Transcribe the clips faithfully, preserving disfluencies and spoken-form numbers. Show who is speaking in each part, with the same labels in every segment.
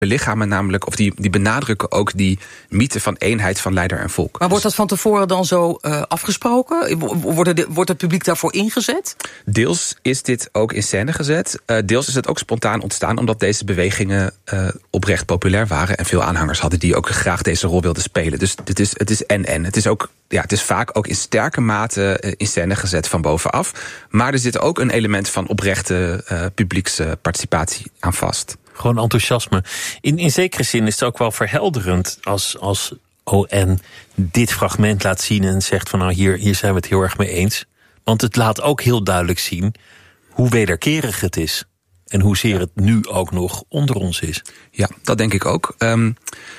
Speaker 1: belichamen namelijk, of die, die benadrukken ook die mythe van eenheid van leider en volk.
Speaker 2: Maar wordt dat van tevoren dan zo uh, afgesproken? Wordt, de, wordt het publiek daarvoor ingezet?
Speaker 1: Deels is dit ook in scène gezet. Uh, deels is het ook spontaan ontstaan omdat deze bewegingen uh, oprecht populair waren en veel aanhangers hadden die ook graag deze rol wilden spelen. Dus het is, het is en-en. Het is ook, ja, het is vaak ook in sterke mate uh, in scène gezet van bovenaf. Maar er zit ook een element van oprechte uh, publieksparticipatie aan vast.
Speaker 3: Gewoon enthousiasme. In, in zekere zin is het ook wel verhelderend als, als O N dit fragment laat zien en zegt van nou hier, hier zijn we het heel erg mee eens. Want het laat ook heel duidelijk zien hoe wederkerig het is. En hoezeer het nu ook nog onder ons is.
Speaker 1: Ja, dat denk ik ook. Um,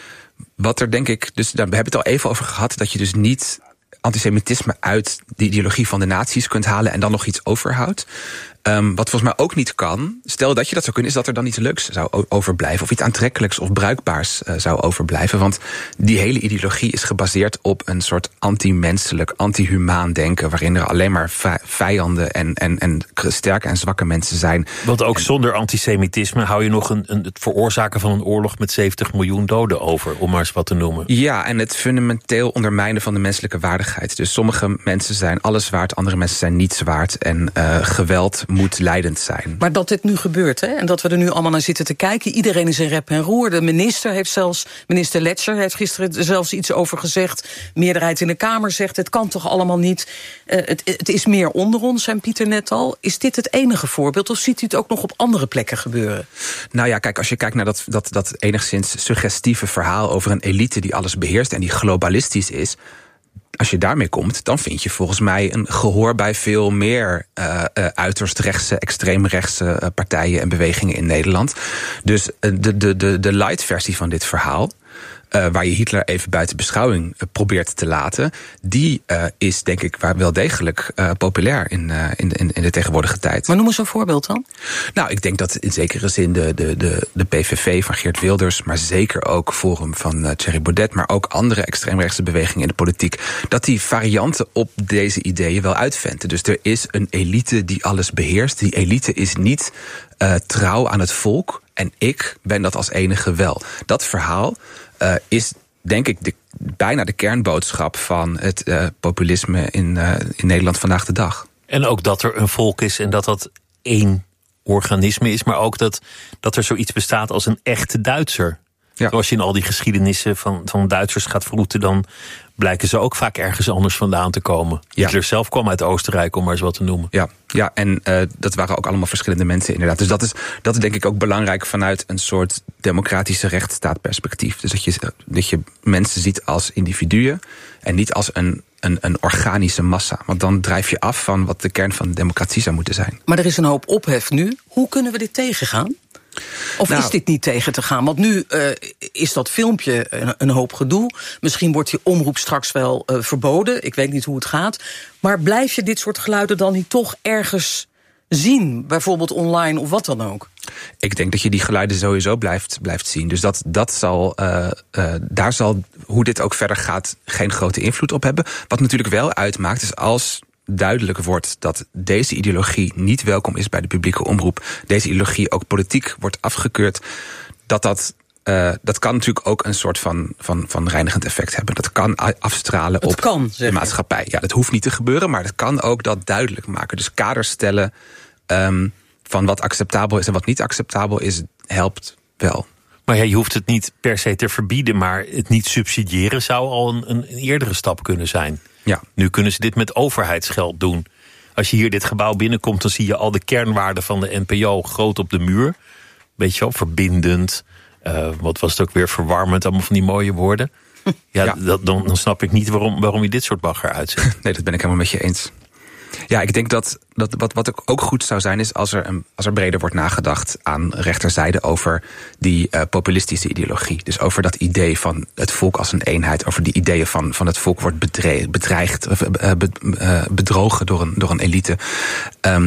Speaker 1: wat er denk ik, dus daar, we hebben het al even over gehad, dat je dus niet antisemitisme uit de ideologie van de nazi's kunt halen en dan nog iets overhoudt. Um, wat volgens mij ook niet kan, stel dat je dat zou kunnen, is dat er dan iets leuks zou overblijven of iets aantrekkelijks of bruikbaars uh, zou overblijven. Want die hele ideologie is gebaseerd op een soort anti-menselijk, anti-humaan denken, waarin er alleen maar vijanden en, en, en sterke en zwakke mensen zijn.
Speaker 3: Want ook
Speaker 1: en,
Speaker 3: zonder antisemitisme hou je nog een, een, het veroorzaken van een oorlog met zeventig miljoen doden over, om maar eens wat te noemen.
Speaker 1: Ja, en het fundamenteel ondermijnen van de menselijke waardigheid. Dus sommige mensen zijn alles waard, andere mensen zijn niets waard. En uh, geweld moet leidend zijn.
Speaker 2: Maar dat dit nu gebeurt, hè, en dat we er nu allemaal naar zitten te kijken. Iedereen is in rep en roer. De minister heeft zelfs, minister Letscher heeft gisteren zelfs iets over gezegd. Meerderheid in de Kamer zegt, het kan toch allemaal niet. Uh, het, het is meer onder ons, zei Pieter net al. Is dit het enige voorbeeld, of ziet u het ook nog op andere plekken gebeuren?
Speaker 1: Nou ja, kijk, als je kijkt naar dat, dat, dat enigszins suggestieve verhaal over een elite die alles beheerst en die globalistisch is, als je daarmee komt, dan vind je volgens mij een gehoor bij veel meer uh, uh, uiterst rechtse, extreemrechtse uh, partijen en bewegingen in Nederland. Dus uh, de, de, de, de light versie van dit verhaal, Uh, waar je Hitler even buiten beschouwing uh, probeert te laten, die uh, is denk ik wel degelijk uh, populair in, uh, in, de, in de tegenwoordige tijd.
Speaker 2: Maar noem eens een voorbeeld dan.
Speaker 1: Nou, ik denk dat in zekere zin de, de, de, de P V V van Geert Wilders, maar zeker ook Forum van uh, Thierry Baudet, maar ook andere extreemrechtse bewegingen in de politiek, dat die varianten op deze ideeën wel uitventen. Dus er is een elite die alles beheerst. Die elite is niet uh, trouw aan het volk en ik ben dat als enige wel. Dat verhaal Uh, is denk ik de, bijna de kernboodschap van het uh, populisme in, uh, in Nederland vandaag de dag.
Speaker 3: En ook dat er een volk is en dat dat één organisme is, maar ook dat, dat er zoiets bestaat als een echte Duitser. Ja. Als je in al die geschiedenissen van, van Duitsers gaat vroeten, dan blijken ze ook vaak ergens anders vandaan te komen. Ja. Hitler zelf kwam uit Oostenrijk, om maar eens wat te noemen.
Speaker 1: Ja, ja en uh, dat waren ook allemaal verschillende mensen inderdaad. Dus dat is, dat is denk ik ook belangrijk vanuit een soort democratische rechtsstaatperspectief. Dus dat je, dat je mensen ziet als individuen en niet als een, een, een organische massa. Want dan drijf je af van wat de kern van de democratie zou moeten zijn.
Speaker 2: Maar er is een hoop ophef nu. Hoe kunnen we dit tegengaan? Of nou, is dit niet tegen te gaan? Want nu uh, is dat filmpje een, een hoop gedoe. Misschien wordt die omroep straks wel uh, verboden. Ik weet niet hoe het gaat. Maar blijf je dit soort geluiden dan niet toch ergens zien? Bijvoorbeeld online of wat dan ook?
Speaker 1: Ik denk dat je die geluiden sowieso blijft, blijft zien. Dus dat, dat zal, uh, uh, daar zal, hoe dit ook verder gaat, geen grote invloed op hebben. Wat natuurlijk wel uitmaakt, is als duidelijk wordt dat deze ideologie niet welkom is bij de publieke omroep, deze ideologie ook politiek wordt afgekeurd, dat dat Uh, dat kan natuurlijk ook een soort van, van, van reinigend effect hebben. Dat kan afstralen
Speaker 2: het
Speaker 1: op
Speaker 2: kan,
Speaker 1: de maatschappij. Ja, dat hoeft niet te gebeuren, maar dat kan ook dat duidelijk maken. Dus kaders stellen um, van wat acceptabel is en wat niet acceptabel is, helpt wel.
Speaker 3: Maar ja, je hoeft het niet per se te verbieden, maar het niet subsidiëren zou al een, een eerdere stap kunnen zijn.
Speaker 1: Ja.
Speaker 3: Nu kunnen ze dit met overheidsgeld doen. Als je hier dit gebouw binnenkomt, dan zie je al de kernwaarden van de N P O groot op de muur. Weet je wel, verbindend. Uh, wat was het ook weer, verwarmend, allemaal van die mooie woorden. Ja, ja. Dat, dan, dan snap ik niet waarom, waarom je dit soort bagger uitzet.
Speaker 1: Nee, dat ben ik helemaal met je eens. Ja, ik denk dat, dat wat, wat ook goed zou zijn, is als er, een, als er breder wordt nagedacht aan rechterzijde over die uh, populistische ideologie. Dus over dat idee van het volk als een eenheid, over die ideeën van, van het volk wordt bedreigd, bedreigd uh, be, uh, bedrogen door een, door een elite. Um,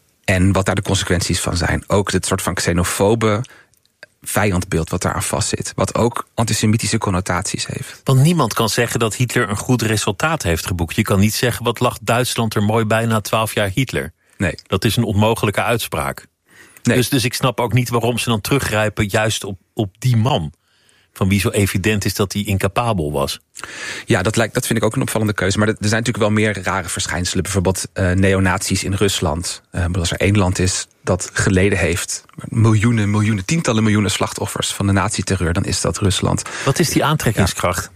Speaker 1: en wat daar de consequenties van zijn. Ook het soort van xenofobe vijandbeeld wat daar aan vastzit. Wat ook antisemitische connotaties heeft.
Speaker 3: Want niemand kan zeggen dat Hitler een goed resultaat heeft geboekt. Je kan niet zeggen, wat lag Duitsland er mooi bij na twaalf jaar Hitler.
Speaker 1: Nee.
Speaker 3: Dat is een onmogelijke uitspraak.
Speaker 1: Nee.
Speaker 3: Dus, dus ik snap ook niet waarom ze dan teruggrijpen juist op, op die man. Van wie zo evident is dat hij incapabel was.
Speaker 1: Ja, dat, lijkt, dat vind ik ook een opvallende keuze. Maar er zijn natuurlijk wel meer rare verschijnselen. Bijvoorbeeld uh, neonazies in Rusland. Uh, als er één land is dat geleden heeft... miljoenen, miljoenen, tientallen miljoenen slachtoffers... van de nazi-terreur, dan is dat Rusland.
Speaker 3: Wat is die aantrekkingskracht?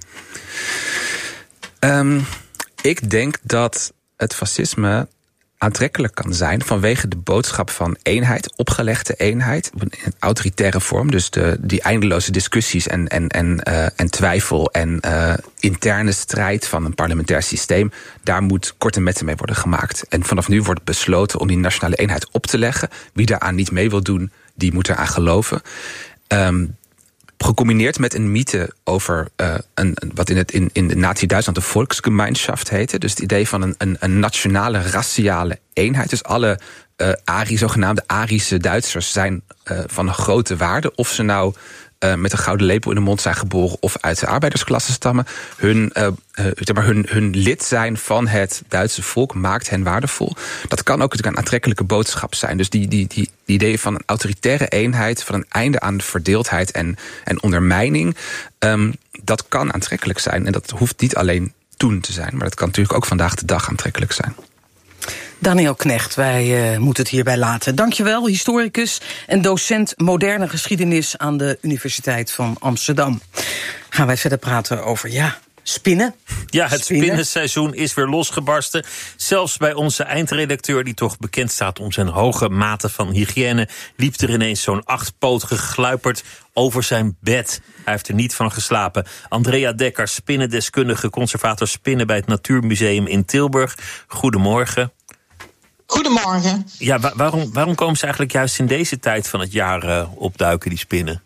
Speaker 1: Ja. Um, ik denk dat het fascisme aantrekkelijk kan zijn vanwege de boodschap van eenheid, opgelegde eenheid, in een autoritaire vorm. Dus de, die eindeloze discussies en, en, en, uh, en twijfel en uh, interne strijd van een parlementair systeem, daar moet korte metten mee worden gemaakt. En vanaf nu wordt besloten om die nationale eenheid op te leggen. Wie daaraan niet mee wil doen, die moet eraan geloven. Um, Gecombineerd met een mythe over uh, een, wat in, het, in, in de Nazi-Duitsland de Volksgemeinschaft heette. Dus het idee van een, een, een nationale, raciale eenheid. Dus alle uh, Ari, zogenaamde Arische Duitsers zijn uh, van een grote waarde. Of ze nou uh, met een gouden lepel in de mond zijn geboren of uit de arbeidersklasse stammen. Hun, uh, uh, zeg maar hun, hun lid zijn van het Duitse volk maakt hen waardevol. Dat kan ook een aantrekkelijke boodschap zijn. Dus die, die, die, die ideeën van een autoritaire eenheid, van een einde aan verdeeldheid en, en ondermijning, um, dat kan aantrekkelijk zijn. En dat hoeft niet alleen toen te zijn, maar dat kan natuurlijk ook vandaag de dag aantrekkelijk zijn.
Speaker 2: Daniel Knecht, wij uh, moeten het hierbij laten. Dankjewel, historicus en docent moderne geschiedenis aan de Universiteit van Amsterdam. Gaan wij verder praten over, ja, spinnen.
Speaker 3: Ja, het
Speaker 2: spinnen.
Speaker 3: spinnenseizoen is weer losgebarsten. Zelfs bij onze eindredacteur, die toch bekend staat om zijn hoge mate van hygiëne, liep er ineens zo'n achtpotige gluiperd over zijn bed. Hij heeft er niet van geslapen. Andrea Dekker, spinnendeskundige, conservator spinnen bij het Natuurmuseum in Tilburg. Goedemorgen.
Speaker 4: Goedemorgen.
Speaker 3: Ja, wa- waarom, waarom komen ze eigenlijk juist in deze tijd van het jaar uh, opduiken, die spinnen?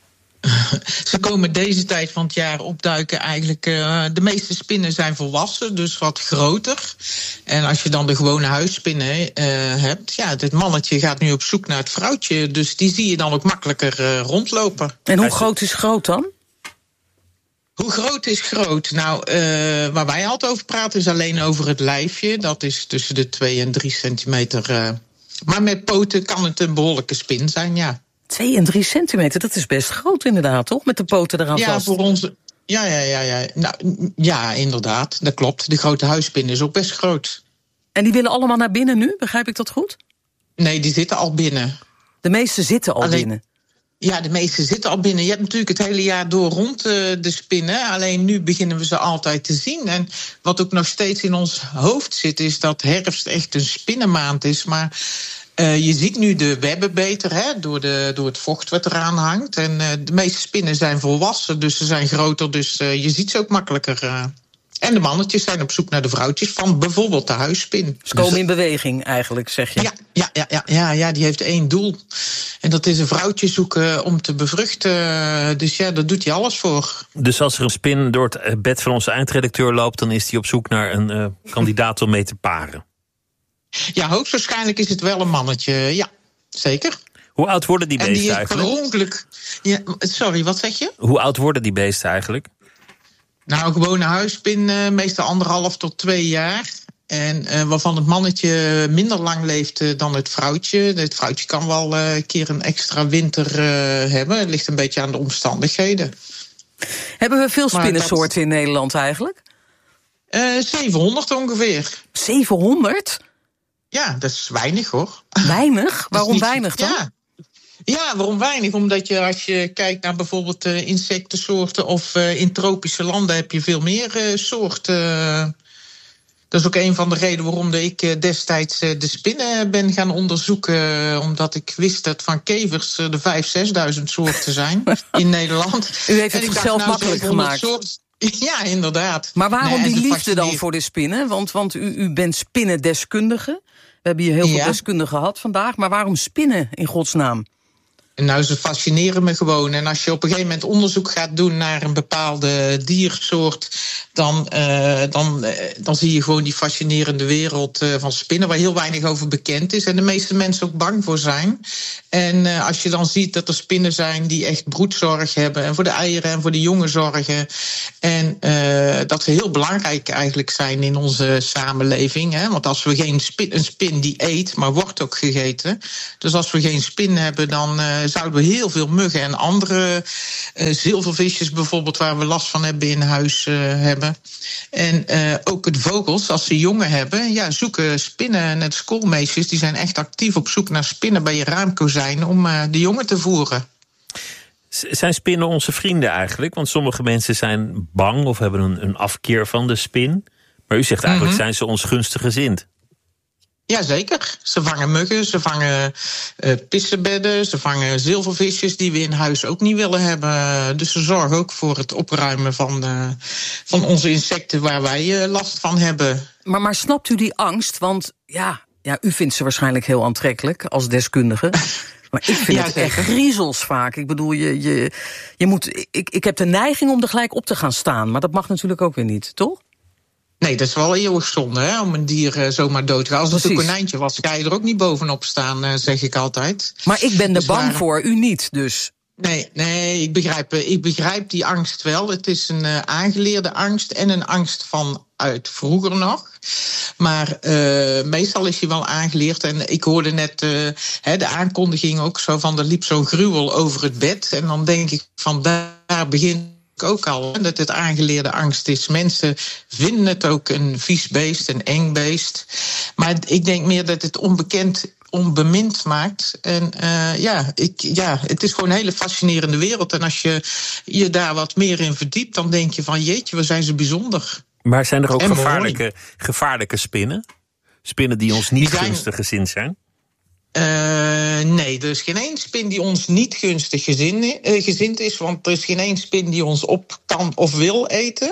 Speaker 4: Ze komen deze tijd van het jaar opduiken eigenlijk. Uh, de meeste spinnen zijn volwassen, dus wat groter. En als je dan de gewone huisspinnen uh, hebt, ja, dit mannetje gaat nu op zoek naar het vrouwtje. Dus die zie je dan ook makkelijker uh, rondlopen.
Speaker 2: En hoe groot is groot dan?
Speaker 4: Hoe groot is groot? Nou, uh, waar wij altijd over praten is alleen over het lijfje. Dat is tussen de twee en drie centimeter. Uh, maar met poten kan het een behoorlijke spin zijn, ja.
Speaker 2: Twee en drie centimeter, dat is best groot inderdaad, toch? Met de poten eraan
Speaker 4: ja,
Speaker 2: vast.
Speaker 4: Voor onze, ja, ja, ja, ja. Nou, ja, inderdaad, dat klopt. De grote huisspin is ook best groot.
Speaker 2: En die willen allemaal naar binnen nu, begrijp ik dat goed?
Speaker 4: Nee, die zitten al binnen.
Speaker 2: De meeste zitten al
Speaker 4: Alleen,
Speaker 2: binnen?
Speaker 4: Ja, de meeste zitten al binnen. Je hebt natuurlijk het hele jaar door rond uh, de spinnen. Alleen nu beginnen we ze altijd te zien. En wat ook nog steeds in ons hoofd zit, is dat herfst echt een spinnenmaand is. Maar Uh, je ziet nu de webben beter, hè, door, de, door het vocht wat eraan hangt. En uh, de meeste spinnen zijn volwassen, dus ze zijn groter. Dus uh, je ziet ze ook makkelijker. Uh. En de mannetjes zijn op zoek naar de vrouwtjes van bijvoorbeeld de huisspin.
Speaker 2: Ze komen dus in beweging eigenlijk, zeg je?
Speaker 4: Ja, ja, ja, ja, ja, ja, die heeft één doel. En dat is een vrouwtje zoeken om te bevruchten. Dus ja, daar doet hij alles voor.
Speaker 3: Dus als er een spin door het bed van onze eindredacteur loopt, dan is hij op zoek naar een uh, kandidaat om mee te paren?
Speaker 4: Ja, hoogstwaarschijnlijk is het wel een mannetje, ja, zeker.
Speaker 3: Hoe oud worden die beesten
Speaker 4: en die
Speaker 3: eigenlijk?
Speaker 4: Per ongeluk... Ja, sorry, wat zeg je?
Speaker 3: Hoe oud worden die beesten eigenlijk?
Speaker 4: Nou, een gewone huisspin, uh, meestal anderhalf tot twee jaar. En uh, waarvan het mannetje minder lang leeft uh, dan het vrouwtje. Het vrouwtje kan wel uh, een keer een extra winter uh, hebben. Het ligt een beetje aan de omstandigheden.
Speaker 2: Hebben we veel spinnensoorten dat... in Nederland eigenlijk?
Speaker 4: Uh, zevenhonderd ongeveer.
Speaker 2: zevenhonderd?
Speaker 4: Ja, dat is weinig hoor.
Speaker 2: Weinig? Waarom niet... weinig dan?
Speaker 4: Ja. ja, waarom weinig? Omdat je als je kijkt naar bijvoorbeeld uh, insectensoorten of uh, in tropische landen heb je veel meer uh, soorten. Uh, dat is ook een van de redenen waarom ik uh, destijds uh, de spinnen ben gaan onderzoeken. Uh, omdat ik wist dat van kevers uh, er vijfduizend, zesduizend soorten zijn in Nederland.
Speaker 2: U heeft het zichzelf nou, makkelijk gemaakt.
Speaker 4: Soort... Ja, inderdaad.
Speaker 2: Maar waarom
Speaker 4: nee,
Speaker 2: die liefde dan voor de spinnen? Want, want u, u bent spinnendeskundige. We hebben hier heel veel ja. deskundigen gehad vandaag. Maar waarom spinnen in godsnaam?
Speaker 4: Nou, ze fascineren me gewoon. En als je op een gegeven moment onderzoek gaat doen naar een bepaalde diersoort, dan, uh, dan, uh, dan zie je gewoon die fascinerende wereld uh, van spinnen, waar heel weinig over bekend is. En de meeste mensen ook bang voor zijn. En uh, als je dan ziet dat er spinnen zijn die echt broedzorg hebben, en voor de eieren en voor de jongen zorgen. En uh, dat ze heel belangrijk eigenlijk zijn in onze samenleving. Hè? Want als we geen spin, een spin die eet, maar wordt ook gegeten. Dus als we geen spin hebben, dan uh, zouden we heel veel muggen en andere uh, zilvervisjes bijvoorbeeld, waar we last van hebben in huis uh, hebben. En uh, ook de vogels, als ze jongen hebben, ja, zoeken spinnen. Net schoolmeisjes, die zijn echt actief op zoek naar spinnen bij je raamkozijn om uh, de jongen te voeren.
Speaker 3: Zijn spinnen onze vrienden eigenlijk? Want sommige mensen zijn bang of hebben een, een afkeer van de spin. Maar u zegt eigenlijk, mm-hmm. zijn ze ons gunstig gezind?
Speaker 4: Jazeker. Ze vangen muggen, ze vangen uh, pissebedden, ze vangen zilvervisjes die we in huis ook niet willen hebben. Dus ze zorgen ook voor het opruimen van, uh, van onze insecten waar wij uh, last van hebben.
Speaker 2: Maar, maar snapt u die angst? Want ja, ja, u vindt ze waarschijnlijk heel aantrekkelijk als deskundige. Maar ik vind ja, het zeker. echt griezels vaak. Ik bedoel, je, je, je moet, ik, ik heb de neiging om er gelijk op te gaan staan. Maar dat mag natuurlijk ook weer niet, toch?
Speaker 4: Nee, dat is wel eeuwig zonde, hè, om een dier uh, zomaar dood te gaan. Als het Precies. een konijntje was, ga je er ook niet bovenop staan, uh, zeg ik altijd.
Speaker 2: Maar ik ben er
Speaker 4: dus
Speaker 2: bang
Speaker 4: waar...
Speaker 2: voor, u niet, dus...
Speaker 4: Nee, nee ik, begrijp, ik begrijp die angst wel. Het is een uh, aangeleerde angst en een angst van uit vroeger nog. Maar uh, meestal is hij wel aangeleerd. En ik hoorde net uh, he, de aankondiging ook zo van, er liep zo'n gruwel over het bed. En dan denk ik van, daar begint ook al, hè, dat het aangeleerde angst is. Mensen vinden het ook een vies beest, een eng beest. Maar ik denk meer dat het onbekend, onbemind maakt. En uh, ja, ik, ja, het is gewoon een hele fascinerende wereld. En als je je daar wat meer in verdiept, dan denk je van, jeetje, we zijn ze bijzonder.
Speaker 3: Maar zijn er ook gevaarlijke, gevaarlijke spinnen? Spinnen die ons niet die zijn... gunstig gezind zijn?
Speaker 4: Uh, nee, er is geen één spin die ons niet gunstig gezin, uh, gezind is. Want er is geen één spin die ons op kan of wil eten.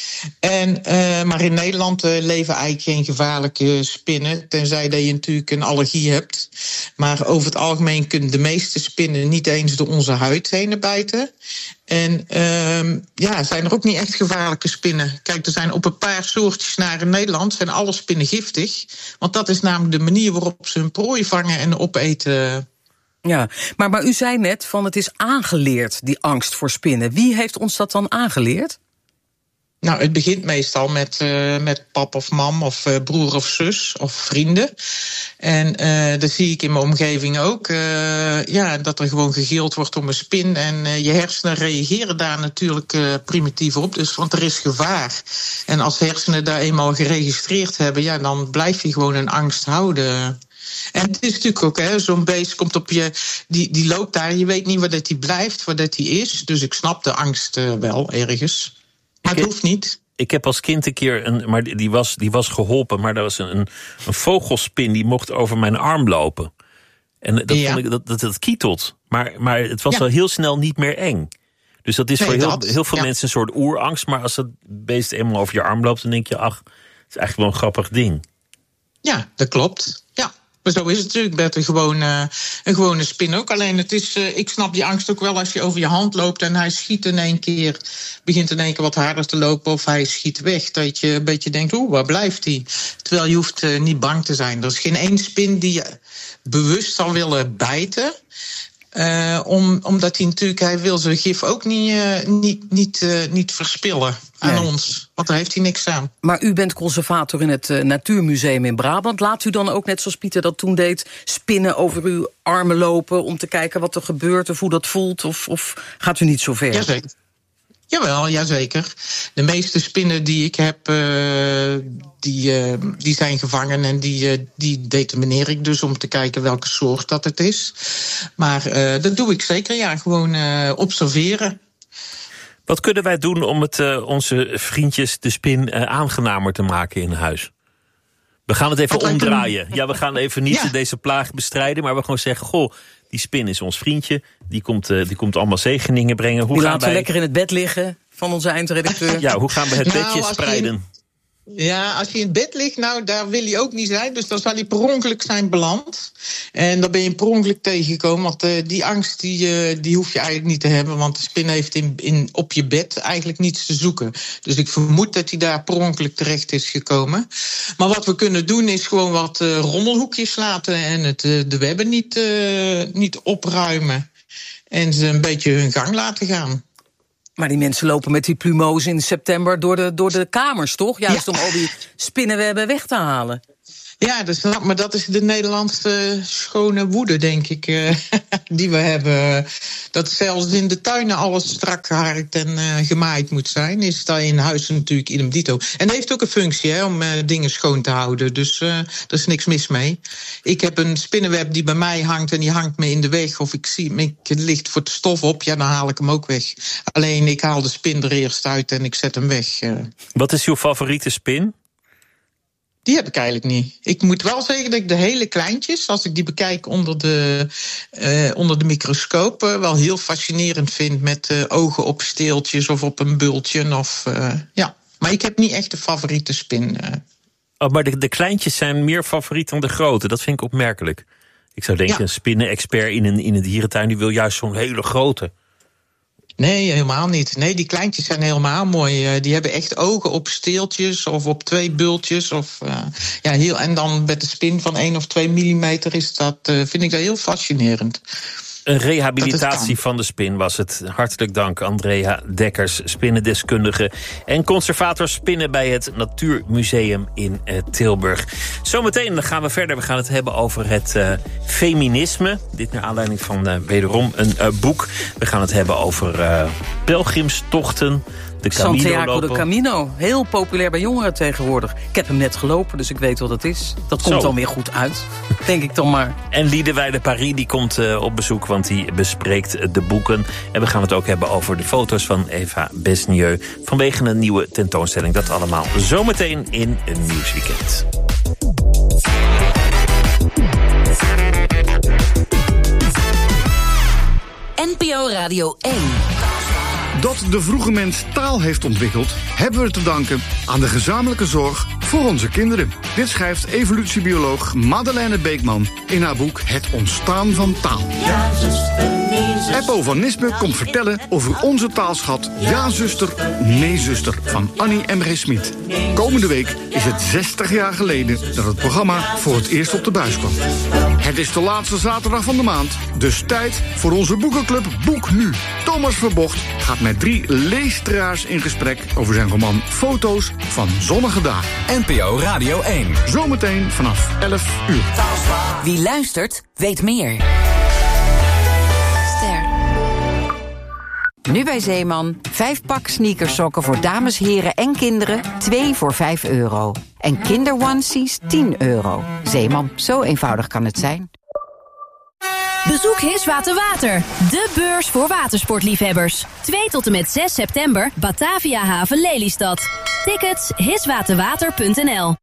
Speaker 4: En, uh, maar in Nederland uh, leven eigenlijk geen gevaarlijke spinnen. Tenzij dat je natuurlijk een allergie hebt. Maar over het algemeen kunnen de meeste spinnen niet eens door onze huid heen bijten. En uh, ja, zijn er ook niet echt gevaarlijke spinnen. Kijk, er zijn op een paar soortjes naar in Nederland zijn alle spinnen giftig. Want dat is namelijk de manier waarop ze hun prooi vangen en opeten.
Speaker 2: Ja, maar, maar u zei net van het is aangeleerd, die angst voor spinnen. Wie heeft ons dat dan aangeleerd?
Speaker 4: Nou, het begint meestal met, uh, met pap of mam of uh, broer of zus of vrienden. En uh, dat zie ik in mijn omgeving ook. Uh, ja, dat er gewoon gegild wordt om een spin. En uh, je hersenen reageren daar natuurlijk uh, primitief op. Dus, want er is gevaar. En als hersenen daar eenmaal geregistreerd hebben, ja, dan blijf je gewoon een angst houden. En het is natuurlijk ook, hè, zo'n beest komt op je, die, die loopt daar, je weet niet waar dat die blijft, waar dat die is. Dus ik snap de angst uh, wel ergens. Maar het hoeft niet.
Speaker 3: Ik heb als kind een keer, een, maar die was, die was geholpen, maar dat was een, een vogelspin die mocht over mijn arm lopen. En dat ja. vond ik, dat, dat, dat kietelt. Maar, maar het was ja. wel heel snel niet meer eng. Dus dat is nee, voor heel, dat, heel veel ja. mensen een soort oerangst. Maar als het beest eenmaal over je arm loopt, dan denk je, ach, het is eigenlijk wel een grappig ding.
Speaker 4: Ja, dat klopt. Ja. Maar zo is het natuurlijk met een gewone, een gewone spin ook. Alleen het is, uh, ik snap die angst ook wel als je over je hand loopt en hij schiet in één keer, begint in één keer wat harder te lopen of hij schiet weg. Dat je een beetje denkt, oeh, waar blijft hij? Terwijl je hoeft uh, niet bang te zijn. Er is geen één spin die je bewust zal willen bijten. Uh, om, omdat hij natuurlijk, hij wil zijn gif ook niet, uh, niet, niet, uh, niet verspillen aan nee. ons. Want daar heeft hij niks aan.
Speaker 2: Maar u bent conservator in het uh, Natuurmuseum in Brabant. Laat u dan ook, net zoals Pieter dat toen deed, spinnen over uw armen lopen om te kijken wat er gebeurt of hoe dat voelt? Of, of gaat u niet zo ver?
Speaker 4: Jazeker. Jawel, jazeker. De meeste spinnen die ik heb, uh, die, uh, die zijn gevangen en die, uh, die determineer ik dus om te kijken welke soort dat het is. Maar uh, dat doe ik zeker, ja, gewoon uh, observeren.
Speaker 3: Wat kunnen wij doen om het uh, onze vriendjes de spin uh, aangenamer te maken in huis? We gaan het even omdraaien. Ja, we gaan even niet ja. deze plaag bestrijden, maar we gewoon zeggen, goh, die spin is ons vriendje. Die komt, uh, die komt allemaal zegeningen brengen. Hoe
Speaker 2: die
Speaker 3: gaan
Speaker 2: laten
Speaker 3: wij...
Speaker 2: lekker in het bed liggen van onze eindredacteur.
Speaker 3: Ja, hoe gaan we het nou, bedje spreiden?
Speaker 4: Ja, als hij in bed ligt, nou, daar wil hij ook niet zijn. Dus dan zal hij per ongeluk zijn beland. En dan ben je per ongeluk tegengekomen. Want uh, die angst, die, uh, die hoef je eigenlijk niet te hebben. Want de spin heeft in, in, op je bed eigenlijk niets te zoeken. Dus ik vermoed dat hij daar per ongeluk terecht is gekomen. Maar wat we kunnen doen is gewoon wat uh, rommelhoekjes laten. En het, uh, de webben niet, uh, niet opruimen. En ze een beetje hun gang laten gaan.
Speaker 2: Maar die mensen lopen met die plumeaus in september door de, door de kamers, toch? Juist ja. om al die spinnenwebben weg te halen.
Speaker 4: Ja, dus, maar dat is de Nederlandse schone woede, denk ik, uh, die we hebben. Dat zelfs in de tuinen alles strak geharkt en uh, gemaaid moet zijn. Is dat in huis natuurlijk idem dito. En dat heeft ook een functie, hè, om uh, dingen schoon te houden. Dus uh, er is niks mis mee. Ik heb een spinnenweb die bij mij hangt en die hangt me in de weg. Of ik zie ik ligt voor de stof op, ja, dan haal ik hem ook weg. Alleen ik haal de spin er eerst uit en ik zet hem weg. Uh.
Speaker 3: Wat is uw favoriete spin?
Speaker 4: Die heb ik eigenlijk niet. Ik moet wel zeggen dat ik de hele kleintjes, als ik die bekijk onder de, uh, onder de microscoop, uh, wel heel fascinerend vind met uh, ogen op steeltjes of op een bultje. Of, uh, ja. Maar ik heb niet echt een favoriete spin. Uh.
Speaker 3: Oh, maar de, de kleintjes zijn meer favoriet dan de grote. Dat vind ik opmerkelijk. Ik zou denken, ja. een spinnen-expert in een, in een dierentuin, die wil juist zo'n hele grote.
Speaker 4: Nee, helemaal niet. Nee, die kleintjes zijn helemaal mooi. Uh, die hebben echt ogen op steeltjes of op twee bultjes. Of, uh, ja, heel, en dan met de spin van één of twee millimeter is dat, uh, vind ik dat heel fascinerend.
Speaker 3: Een rehabilitatie van de spin was het. Hartelijk dank, Andrea Dekkers, spinnendeskundige en conservator spinnen bij het Natuurmuseum in uh, Tilburg. Zometeen gaan we verder. We gaan het hebben over het uh, feminisme. Dit naar aanleiding van uh, wederom een uh, boek. We gaan het hebben over uh, pelgrimstochten. De
Speaker 2: Santiago de Camino. Heel populair bij jongeren tegenwoordig. Ik heb hem net gelopen, dus ik weet wat het is. Dat komt
Speaker 3: Zo.
Speaker 2: dan weer goed uit, denk ik dan maar.
Speaker 3: En Liedewij de Paris die komt uh, op bezoek, want die bespreekt de boeken. En we gaan het ook hebben over de foto's van Eva Besnieu vanwege een nieuwe tentoonstelling. Dat allemaal zometeen in een Nieuwsweekend.
Speaker 5: N P O Radio één.
Speaker 6: Dat de vroege mens taal heeft ontwikkeld, hebben we te danken aan de gezamenlijke zorg voor onze kinderen. Dit schrijft evolutiebioloog Madeleine Beekman in haar boek Het ontstaan van taal.
Speaker 7: Ja, zuster, nee, zuster.
Speaker 6: Eppo van Nispen komt vertellen over onze taalschat Ja, zuster, nee, zuster van Annie M G. Smit. Komende week is het zestig jaar geleden dat het programma voor het eerst op de buis kwam. Het is de laatste zaterdag van de maand, dus tijd voor onze boekenclub Boek Nu. Thomas Verbocht gaat met drie leesteraars in gesprek over zijn roman Foto's van zonnige dagen.
Speaker 8: N P O Radio één.
Speaker 6: Zometeen vanaf elf uur.
Speaker 5: Wie luistert, weet meer.
Speaker 9: Ster. Nu bij Zeeman. Vijf pak sneakersokken voor dames, heren en kinderen. Twee voor vijf euro. En kinderonesies tien euro. Zeeman, zo eenvoudig kan het zijn.
Speaker 10: Bezoek Hiswater Water, de beurs voor watersportliefhebbers. twee tot en met zes september, Batavia Haven Lelystad. Tickets hiswaterwater punt n l.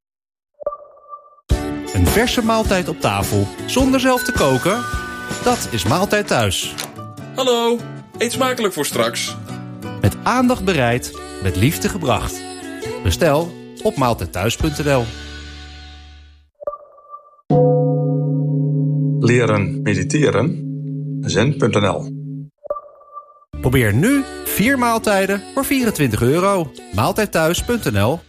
Speaker 11: Een verse maaltijd op tafel, zonder zelf te koken? Dat is Maaltijd Thuis.
Speaker 12: Hallo, eet smakelijk voor straks.
Speaker 11: Met aandacht bereid, met liefde gebracht. Bestel op maaltijdthuis punt n l.
Speaker 13: Leren mediteren. zen punt n l.
Speaker 11: Probeer nu vier maaltijden voor vierentwintig euro. maaltijdthuis punt n l.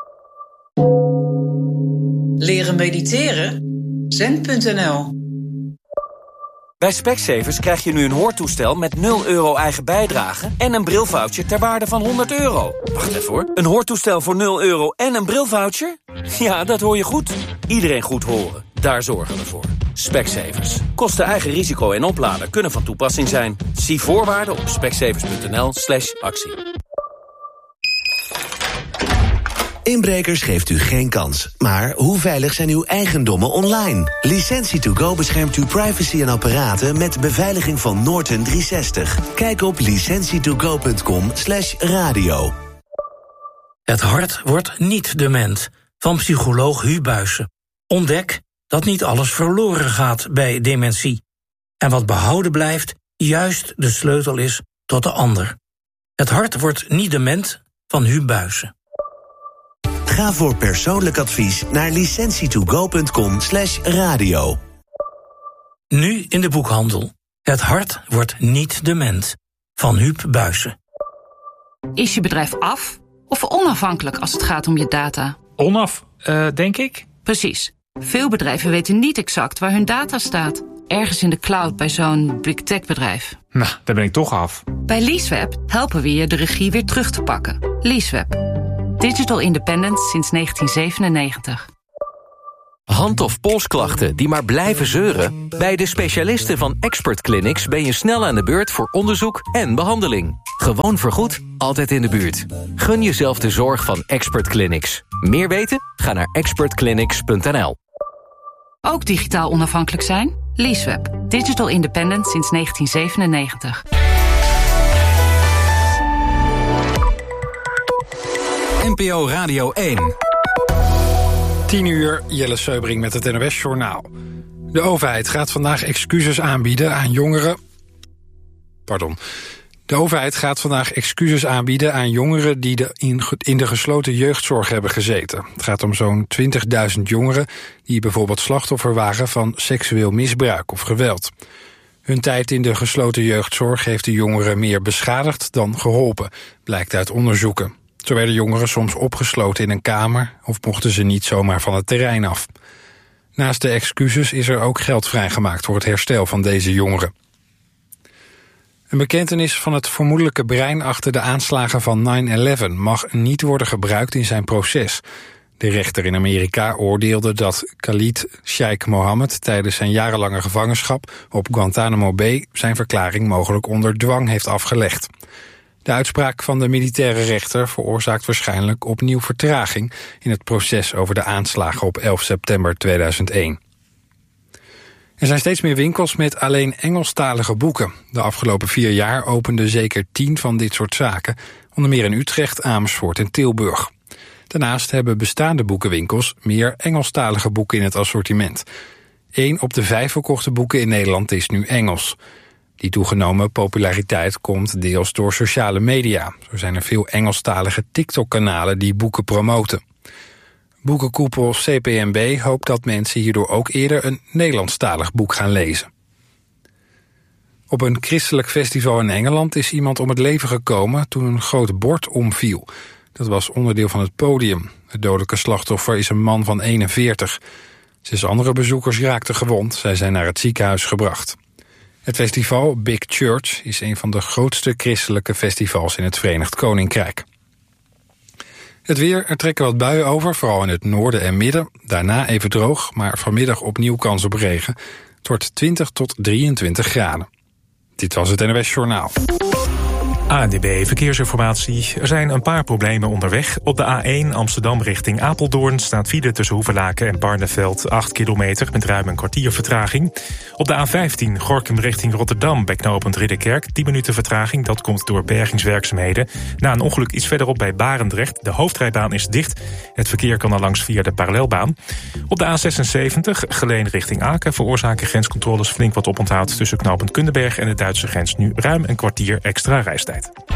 Speaker 2: Leren mediteren? zen punt n l.
Speaker 14: Bij Specsavers krijg je nu een hoortoestel met nul euro eigen bijdrage en een brilvoucher ter waarde van honderd euro. Wacht even hoor. Een hoortoestel voor nul euro en een brilvoucher? Ja, dat hoor je goed. Iedereen goed horen. Daar zorgen we voor. Specsavers. Kosten eigen risico en oplader kunnen van toepassing zijn. Zie voorwaarden op specsavers punt n l slash actie.
Speaker 15: Inbrekers geeft u geen kans. Maar hoe veilig zijn uw eigendommen online? Licentie to go beschermt uw privacy en apparaten met beveiliging van Norton driehonderdzestig. Kijk op licentie to go punt com slash radio.
Speaker 16: Het hart wordt niet dement. Van psycholoog Hu Buijsen. Ontdek dat niet alles verloren gaat bij dementie. En wat behouden blijft, juist de sleutel is tot de ander. Het hart wordt niet dement van Hu Buijsen.
Speaker 15: Ga voor persoonlijk advies naar licentietogo.com slash radio.
Speaker 16: Nu in de boekhandel. Het hart wordt niet dement. Van Huub Buijsen.
Speaker 8: Is je bedrijf af of onafhankelijk als het gaat om je data?
Speaker 17: Onaf, uh, denk ik.
Speaker 8: Precies. Veel bedrijven weten niet exact waar hun data staat. Ergens in de cloud bij zo'n big tech bedrijf.
Speaker 17: Nou, daar ben ik toch af.
Speaker 8: Bij Leaseweb helpen we je de regie weer terug te pakken. Leaseweb. Digital independence sinds negentien zevenennegentig.
Speaker 18: Hand- of polsklachten die maar blijven zeuren? Bij de specialisten van Expert Clinics ben je snel aan de beurt voor onderzoek en behandeling. Gewoon vergoed, altijd in de buurt. Gun jezelf de zorg van Expert Clinics. Meer weten? Ga naar expert clinics punt n l.
Speaker 8: Ook digitaal onafhankelijk zijn? Leaseweb. Digital independent sinds negentien zevenennegentig.
Speaker 19: N P O Radio één.
Speaker 20: tien uur, Jelle Seubring met het N O S-journaal. De overheid gaat vandaag excuses aanbieden aan jongeren... Pardon. De overheid gaat vandaag excuses aanbieden aan jongeren... die de in, in de gesloten jeugdzorg hebben gezeten. Het gaat om zo'n twintigduizend jongeren... die bijvoorbeeld slachtoffer waren van seksueel misbruik of geweld. Hun tijd in de gesloten jeugdzorg heeft de jongeren meer beschadigd dan geholpen... blijkt uit onderzoeken. Zo werden jongeren soms opgesloten in een kamer... of mochten ze niet zomaar van het terrein af. Naast de excuses is er ook geld vrijgemaakt... voor het herstel van deze jongeren. Een bekentenis van het vermoedelijke brein achter de aanslagen van nine eleven... mag niet worden gebruikt in zijn proces. De rechter in Amerika oordeelde dat Khalid Sheikh Mohammed... tijdens zijn jarenlange gevangenschap op Guantanamo Bay... zijn verklaring mogelijk onder dwang heeft afgelegd. De uitspraak van de militaire rechter veroorzaakt waarschijnlijk opnieuw vertraging... in het proces over de aanslagen op elf september tweeduizend één. Er zijn steeds meer winkels met alleen Engelstalige boeken. De afgelopen vier jaar openden zeker tien van dit soort zaken... onder meer in Utrecht, Amersfoort en Tilburg. Daarnaast hebben bestaande boekenwinkels meer Engelstalige boeken in het assortiment. Eén op de vijf verkochte boeken in Nederland is nu Engels. Die toegenomen populariteit komt deels door sociale media. Zo zijn er veel Engelstalige TikTok-kanalen die boeken promoten. Boekenkoepel C P M B hoopt dat mensen hierdoor ook eerder een Nederlandstalig boek gaan lezen. Op een christelijk festival in Engeland is iemand om het leven gekomen toen een groot bord omviel. Dat was onderdeel van het podium. Het dodelijke slachtoffer is een man van eenenveertig. Zes andere bezoekers raakten gewond. Zij zijn naar het ziekenhuis gebracht. Het festival Big Church is een van de grootste christelijke festivals in het Verenigd Koninkrijk. Het weer, er trekken wat buien over, vooral in het noorden en midden. Daarna even droog, maar vanmiddag opnieuw kans op regen. Het wordt twintig tot drieëntwintig graden. Dit was het N O S Journaal.
Speaker 21: A N W B Verkeersinformatie. Er zijn een paar problemen onderweg. Op de A één Amsterdam richting Apeldoorn staat file tussen Hoevelaken en Barneveld acht kilometer met ruim een kwartier vertraging. Op de A vijftien Gorinchem richting Rotterdam bij knooppunt Ridderkerk tien minuten vertraging. Dat komt door bergingswerkzaamheden. Na een ongeluk iets verderop bij Barendrecht. De hoofdrijbaan is dicht. Het verkeer kan er langs via de parallelbaan. Op de A zesenzeventig Geleen richting Aken veroorzaken grenscontroles flink wat oponthoud tussen knooppunt Kundenberg en de Duitse grens. Nu ruim een kwartier extra reistijd.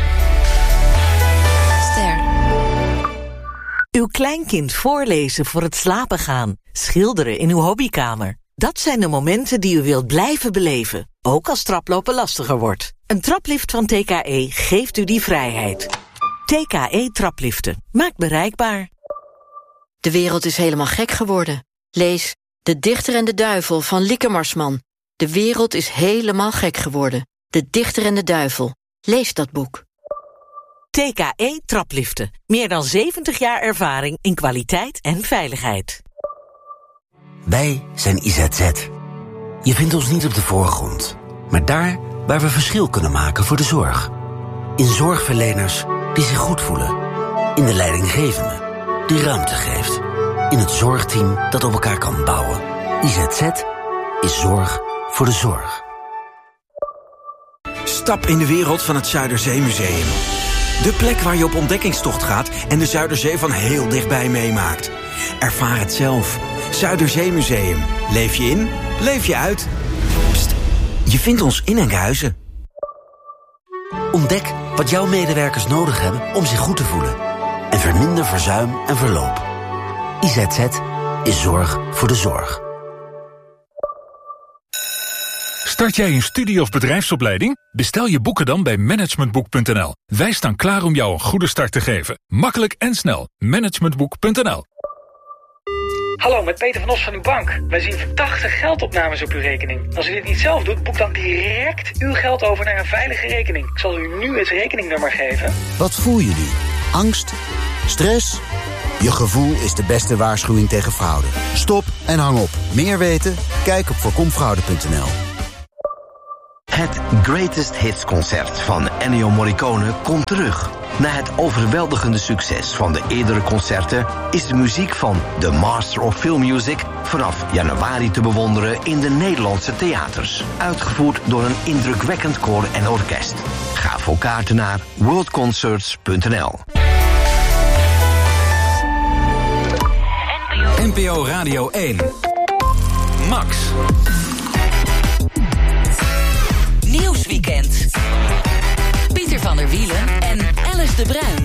Speaker 22: Ster. Uw kleinkind voorlezen voor het slapen gaan. Schilderen in uw hobbykamer. Dat zijn de momenten die u wilt blijven beleven. Ook als traplopen lastiger wordt. Een traplift van T K E geeft u die vrijheid. T K E trapliften. Maakt bereikbaar.
Speaker 23: De wereld is helemaal gek geworden. Lees De Dichter en de Duivel van Lieke Marsman. De wereld is helemaal gek geworden. De Dichter en de Duivel. Lees dat boek.
Speaker 22: T K E trapliften. Meer dan zeventig jaar ervaring in kwaliteit en veiligheid.
Speaker 24: Wij zijn I Z Z. Je vindt ons niet op de voorgrond, maar daar waar we verschil kunnen maken voor de zorg. In zorgverleners die zich goed voelen. In de leidinggevende die ruimte geeft. In het zorgteam dat op elkaar kan bouwen. I Z Z is zorg voor de zorg.
Speaker 25: Stap in de wereld van het Zuiderzeemuseum. De plek waar je op ontdekkingstocht gaat en de Zuiderzee van heel dichtbij meemaakt. Ervaar het zelf. Zuiderzeemuseum. Leef je in, leef je uit. Pst, je vindt ons in Enkhuizen.
Speaker 24: Ontdek wat jouw medewerkers nodig hebben om zich goed te voelen. En verminder verzuim en verloop. I Z Z is zorg voor de zorg.
Speaker 1: Start jij een studie- of bedrijfsopleiding? Bestel je boeken dan bij managementboek punt n l. Wij staan klaar om jou een goede start te geven. Makkelijk en snel. managementboek punt n l.
Speaker 3: Hallo, met Peter van Os van uw bank. Wij zien verdachte geldopnames op uw rekening. Als u dit niet zelf doet, boek dan direct uw geld over naar een veilige rekening. Ik zal u nu het rekeningnummer geven.
Speaker 4: Wat voel je nu? Angst? Stress? Je gevoel is de beste waarschuwing tegen fraude. Stop en hang op. Meer weten? Kijk op voorkomfraude punt n l.
Speaker 24: Het Greatest Hits concert van Ennio Morricone komt terug. Na het overweldigende succes van de eerdere concerten is de muziek van The Master of Film Music vanaf januari te bewonderen in de Nederlandse theaters. Uitgevoerd door een indrukwekkend koor en orkest. Ga voor kaarten naar world concerts punt n l.
Speaker 19: N P O Radio één. Max.
Speaker 5: Nieuwsweekend. Pieter van der Wielen en Alice de Bruin.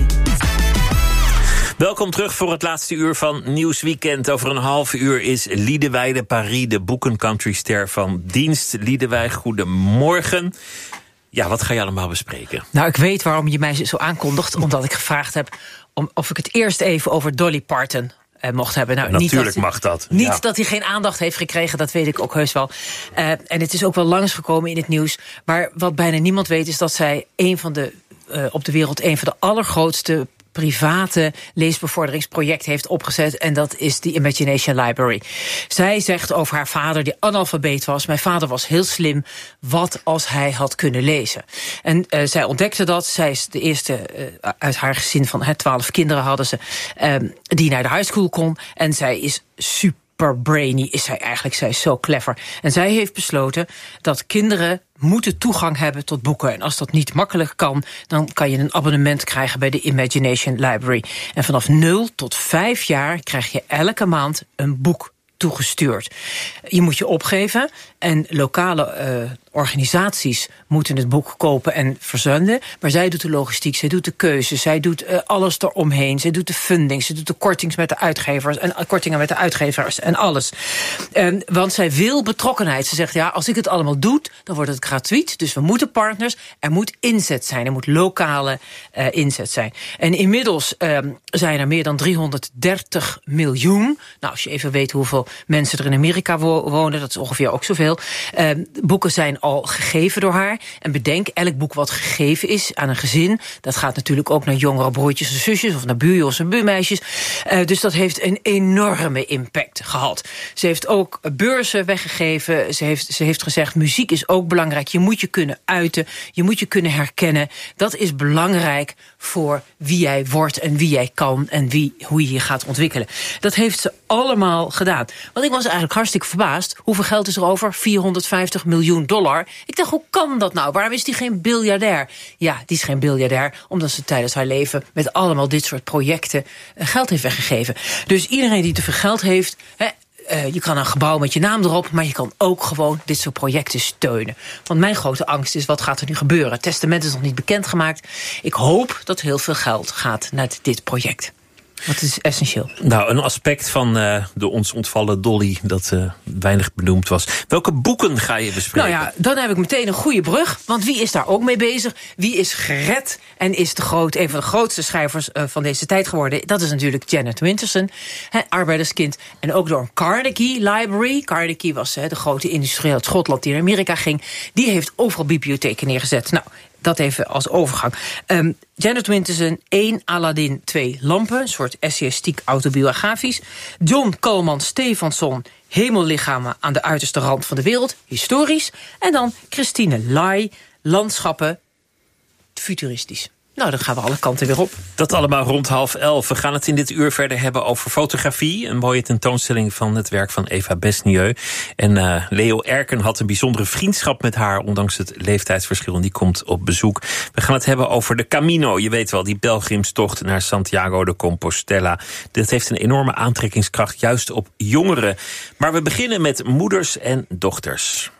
Speaker 6: Welkom terug voor het laatste uur van Nieuwsweekend. Over een half uur is Liedewij Paris, de boekencountryster van dienst. Liedewij, goedemorgen. Ja, wat ga je allemaal bespreken?
Speaker 7: Nou, ik weet waarom je mij zo aankondigt. Omdat ik gevraagd heb om, of ik het eerst even over Dolly Parton Uh, mocht hebben. Nou,
Speaker 6: Natuurlijk
Speaker 7: niet dat,
Speaker 6: mag dat.
Speaker 7: Niet
Speaker 6: ja.
Speaker 7: dat hij geen aandacht heeft gekregen, dat weet ik ook heus wel. Uh, en het is ook wel langsgekomen in het nieuws. Maar wat bijna niemand weet is dat zij een van de, uh, op de wereld een van de allergrootste private leesbevorderingsproject heeft opgezet. En dat is de Imagination Library. Zij zegt over haar vader, die analfabeet was. Mijn vader was heel slim. Wat als hij had kunnen lezen? En uh, zij ontdekte dat. Zij is de eerste uh, uit haar gezin van hè, twaalf kinderen hadden ze. Um, die naar de high school kon. En zij is super brainy is zij eigenlijk. Zij is zo clever. En zij heeft besloten dat kinderen moeten toegang hebben tot boeken. En als dat niet makkelijk kan, dan kan je een abonnement krijgen bij de Imagination Library. En vanaf nul tot vijf jaar krijg je elke maand een boek toegestuurd. Je moet je opgeven en lokale uh, organisaties moeten het boek kopen en verzenden. Maar zij doet de logistiek, zij doet de keuze, zij doet uh, alles eromheen. Zij doet de funding, zij doet de kortings met de uitgevers en uh, kortingen met de uitgevers en alles. Um, want zij wil betrokkenheid. Ze zegt, ja, als ik het allemaal doe, dan wordt het gratuit. Dus we moeten partners. Er moet inzet zijn. Er moet lokale uh, inzet zijn. En inmiddels um, zijn er meer dan driehonderddertig miljoen. Nou, als je even weet hoeveel mensen er in Amerika wo- wonen, dat is ongeveer ook zoveel. Uh, boeken zijn al gegeven door haar. En bedenk, elk boek wat gegeven is aan een gezin, dat gaat natuurlijk ook naar jongere broertjes en zusjes, of naar buurjongens en buurmeisjes. Uh, dus dat heeft een enorme impact gehad. Ze heeft ook beurzen weggegeven. Ze heeft, ze heeft gezegd, muziek is ook belangrijk. Je moet je kunnen uiten, je moet je kunnen herkennen. Dat is belangrijk voor wie jij wordt en wie jij kan en wie, hoe je je gaat ontwikkelen. Dat heeft ze allemaal gedaan. Want ik was eigenlijk hartstikke verbaasd. Hoeveel geld is er over? vierhonderdvijftig miljoen dollar. Ik dacht, hoe kan dat nou? Waarom is die geen biljardair? Ja, die is geen biljardair, omdat ze tijdens haar leven met allemaal dit soort projecten geld heeft weggegeven. Dus iedereen die te veel geld heeft, hè, Uh, je kan een gebouw met je naam erop, maar je kan ook gewoon dit soort projecten steunen. Want mijn grote angst is, wat gaat er nu gebeuren? Het testament is nog niet bekendgemaakt. Ik hoop dat heel veel geld gaat naar dit project. Dat is essentieel.
Speaker 6: Nou, een aspect van uh, de ons ontvallen Dolly dat uh, weinig benoemd was. Welke boeken ga je bespreken?
Speaker 7: Nou ja, dan heb ik meteen een goede brug. Want wie is daar ook mee bezig? Wie is gered en is de groot, een van de grootste schrijvers uh, van deze tijd geworden? Dat is natuurlijk Janet Winterson, he, arbeiderskind. En ook door een Carnegie Library. Carnegie was he, de grote industrieel uit Schotland die naar Amerika ging. Die heeft overal bibliotheken neergezet. Nou, dat even als overgang. Um, Janet Winterson, één Aladdin, twee lampen. Een soort essayistiek autobiografisch. John Coleman Stevenson, hemellichamen aan de uiterste rand van de wereld. Historisch. En dan Christine Lai, landschappen, futuristisch. Nou, dan gaan we alle kanten weer op.
Speaker 6: Dat allemaal rond half elf. We gaan het in dit uur verder hebben over fotografie. Een mooie tentoonstelling van het werk van Eva Besnieu. En uh, Leo Erken had een bijzondere vriendschap met haar, ondanks het leeftijdsverschil. En die komt op bezoek. We gaan het hebben over de Camino. Je weet wel, die pelgrimstocht naar Santiago de Compostela. Dit heeft een enorme aantrekkingskracht, juist op jongeren. Maar we beginnen met moeders en dochters.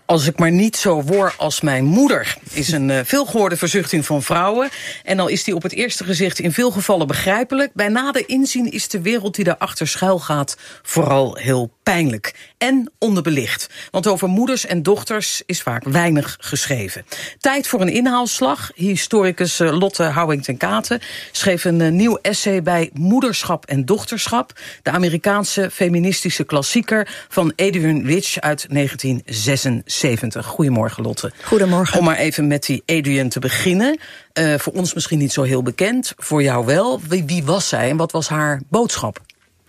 Speaker 2: Als ik maar niet zo word als mijn moeder, is een uh, veelgehoorde verzuchting van vrouwen. En al is die op het eerste gezicht in veel gevallen begrijpelijk, bij nader inzien is de wereld die daarachter schuil gaat vooral heel pijnlijk en onderbelicht. Want over moeders en dochters is vaak weinig geschreven. Tijd voor een inhaalslag. Historicus uh, Lotte Houwing-ten-Katen schreef een uh, nieuw essay bij Moederschap en Dochterschap, de Amerikaanse feministische klassieker van Adrienne Rich uit negentien zesenzeventig. Goedemorgen, Lotte.
Speaker 9: Goedemorgen.
Speaker 2: Om maar even met die Adrienne te beginnen. Uh, voor ons misschien niet zo heel bekend, voor jou wel. Wie, wie was zij en wat was haar boodschap?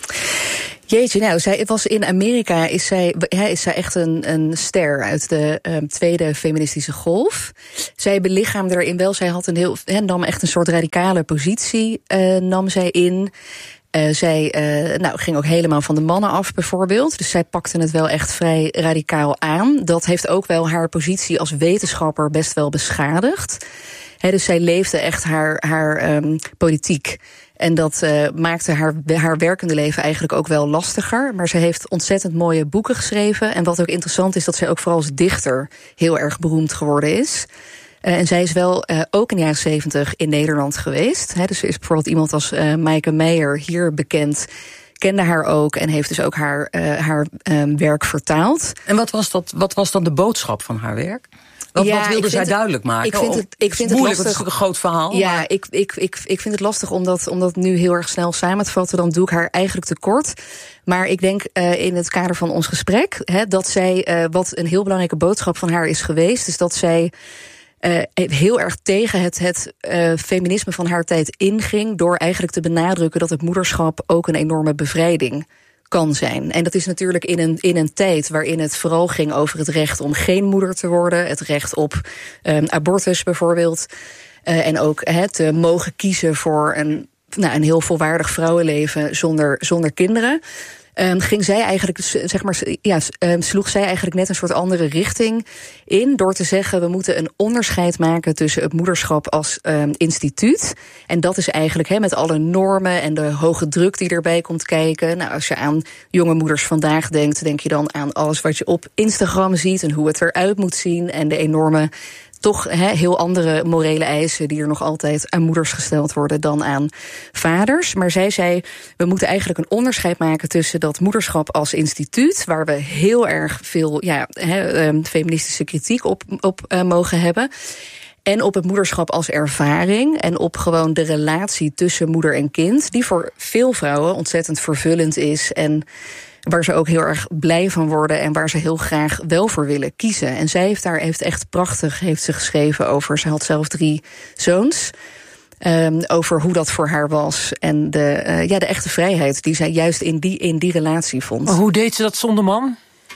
Speaker 9: Jeetje, nou, zij was in Amerika is zij, is zij echt een, een ster uit de um, tweede feministische golf. Zij belichaamde erin wel, zij had een heel, he, nam echt een soort radicale positie, uh, nam zij in. Uh, zij uh, nou, ging ook helemaal van de mannen af, bijvoorbeeld. Dus zij pakte het wel echt vrij radicaal aan. Dat heeft ook wel haar positie als wetenschapper best wel beschadigd. He, dus zij leefde echt haar, haar um, politiek. En dat uh, maakte haar, haar werkende leven eigenlijk ook wel lastiger. Maar ze heeft ontzettend mooie boeken geschreven. En wat ook interessant is, dat zij ook vooral als dichter heel erg beroemd geworden is. Uh, en zij is wel uh, ook in de jaren zeventig in Nederland geweest. He, dus er is bijvoorbeeld iemand als uh, Maaike Meijer hier bekend, kende haar ook en heeft dus ook haar, uh, haar um, werk vertaald.
Speaker 2: En wat was, dat, wat was dan de boodschap van haar werk? Wat,
Speaker 9: ja,
Speaker 2: wat wilde zij
Speaker 9: het,
Speaker 2: duidelijk maken?
Speaker 9: Ik vind het, ik vind
Speaker 2: het
Speaker 9: moeilijk,
Speaker 2: het lastig. Het is een groot verhaal.
Speaker 9: Ja,
Speaker 2: maar...
Speaker 9: ik, ik, ik, ik vind het lastig om dat, om dat nu heel erg snel samen te vatten. Dan doe ik haar eigenlijk tekort. Maar ik denk uh, in het kader van ons gesprek, hè, dat zij, uh, wat een heel belangrijke boodschap van haar is geweest, is dat zij Uh, heel erg tegen het, het uh, feminisme van haar tijd inging, door eigenlijk te benadrukken dat het moederschap ook een enorme bevrijding kan zijn. En dat is natuurlijk in een, in een tijd waarin het vooral ging over het recht om geen moeder te worden, het recht op um, abortus bijvoorbeeld, uh, en ook het te mogen kiezen voor een, nou, een heel volwaardig vrouwenleven zonder, zonder kinderen. Um, ging zij eigenlijk, zeg maar, ja, um, sloeg zij eigenlijk net een soort andere richting in, door te zeggen, we moeten een onderscheid maken tussen het moederschap als um, instituut. En dat is eigenlijk, he, met alle normen en de hoge druk die erbij komt kijken. Nou, als je aan jonge moeders vandaag denkt, denk je dan aan alles wat je op Instagram ziet en hoe het eruit moet zien en de enorme, toch he, heel andere morele eisen die er nog altijd aan moeders gesteld worden dan aan vaders. Maar zij zei, we moeten eigenlijk een onderscheid maken tussen dat moederschap als instituut, waar we heel erg veel ja, he, um, feministische kritiek op, op uh, mogen hebben, en op het moederschap als ervaring en op gewoon de relatie tussen moeder en kind, die voor veel vrouwen ontzettend vervullend is en waar ze ook heel erg blij van worden en waar ze heel graag wel voor willen kiezen. En zij heeft daar heeft echt prachtig heeft ze geschreven over. Ze had zelf drie zoons. Um, over hoe dat voor haar was en de, uh, ja, de echte vrijheid die zij juist in die, in die relatie vond.
Speaker 7: Maar hoe deed ze dat zonder man?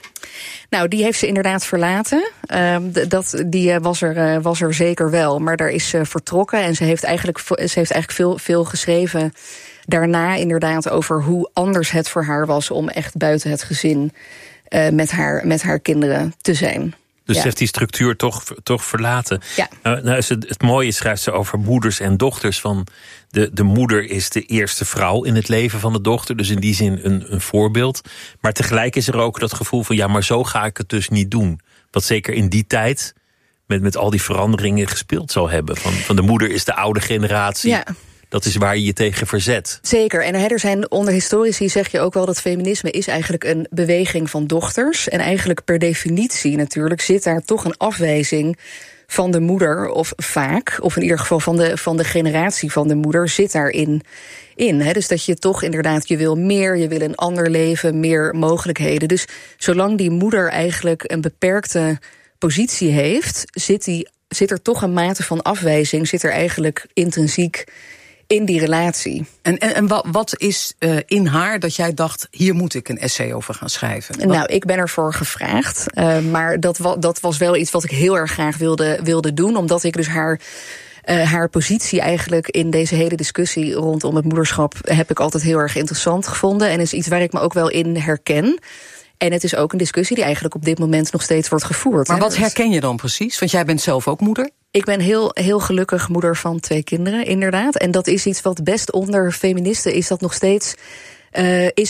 Speaker 9: Nou, die heeft ze inderdaad verlaten. Um, dat, die uh, was, er, uh, was er zeker wel. Maar daar is ze vertrokken en ze heeft eigenlijk, ze heeft eigenlijk veel, veel geschreven daarna inderdaad over hoe anders het voor haar was om echt buiten het gezin uh, met, haar, met haar kinderen te zijn.
Speaker 6: Dus
Speaker 9: ja.
Speaker 6: ze heeft die structuur toch, toch verlaten.
Speaker 9: Ja.
Speaker 6: Nou, nou is het, het mooie schrijft ze over moeders en dochters. Van de, de moeder is de eerste vrouw in het leven van de dochter. Dus in die zin een, een voorbeeld. Maar tegelijk is er ook dat gevoel van, ja, maar zo ga ik het dus niet doen. Wat zeker in die tijd met, met al die veranderingen gespeeld zal hebben. Van, van de moeder is de oude generatie.
Speaker 9: Ja.
Speaker 6: Dat is waar je je tegen verzet.
Speaker 9: Zeker. En er zijn onder historici zeg je ook wel dat feminisme is eigenlijk een beweging van dochters. En eigenlijk per definitie natuurlijk zit daar toch een afwijzing van de moeder, of vaak, of in ieder geval van de, van de generatie van de moeder, zit daarin in. Hè? Dus dat je toch inderdaad, je wil meer, je wil een ander leven, meer mogelijkheden. Dus zolang die moeder eigenlijk een beperkte positie heeft, zit, die, zit er toch een mate van afwijzing, zit er eigenlijk intrinsiek in die relatie.
Speaker 2: En, en, en wat, wat is uh, in haar dat jij dacht, hier moet ik een essay over gaan schrijven? Wat?
Speaker 9: Nou, ik ben ervoor gevraagd. Uh, maar dat, wa- dat was wel iets wat ik heel erg graag wilde, wilde doen. Omdat ik dus haar, uh, haar positie eigenlijk in deze hele discussie rondom het moederschap heb ik altijd heel erg interessant gevonden. En is iets waar ik me ook wel in herken. En het is ook een discussie die eigenlijk op dit moment nog steeds wordt gevoerd.
Speaker 2: Maar
Speaker 9: hè?
Speaker 2: wat herken je dan precies? Want jij bent zelf ook moeder.
Speaker 9: Ik ben heel, heel gelukkig moeder van twee kinderen, inderdaad. En dat is iets wat best onder feministen is dat nog steeds, uh, is het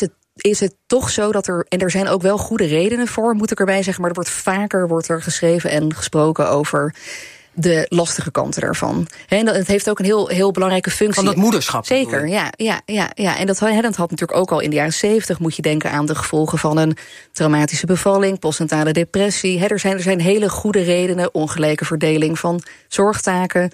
Speaker 9: is het toch zo dat er, en er zijn ook wel goede redenen voor, moet ik erbij zeggen, maar er wordt vaker wordt er geschreven en gesproken over de lastige kanten daarvan. He, en dat, het heeft ook een heel, heel belangrijke functie.
Speaker 2: Van dat moederschap.
Speaker 9: Zeker, ja, ja, ja, ja. En dat, he, dat had natuurlijk ook al in de jaren zeventig, moet je denken aan de gevolgen van een traumatische bevalling, postnatale depressie. He, er, zijn, er zijn hele goede redenen, ongelijke verdeling van zorgtaken.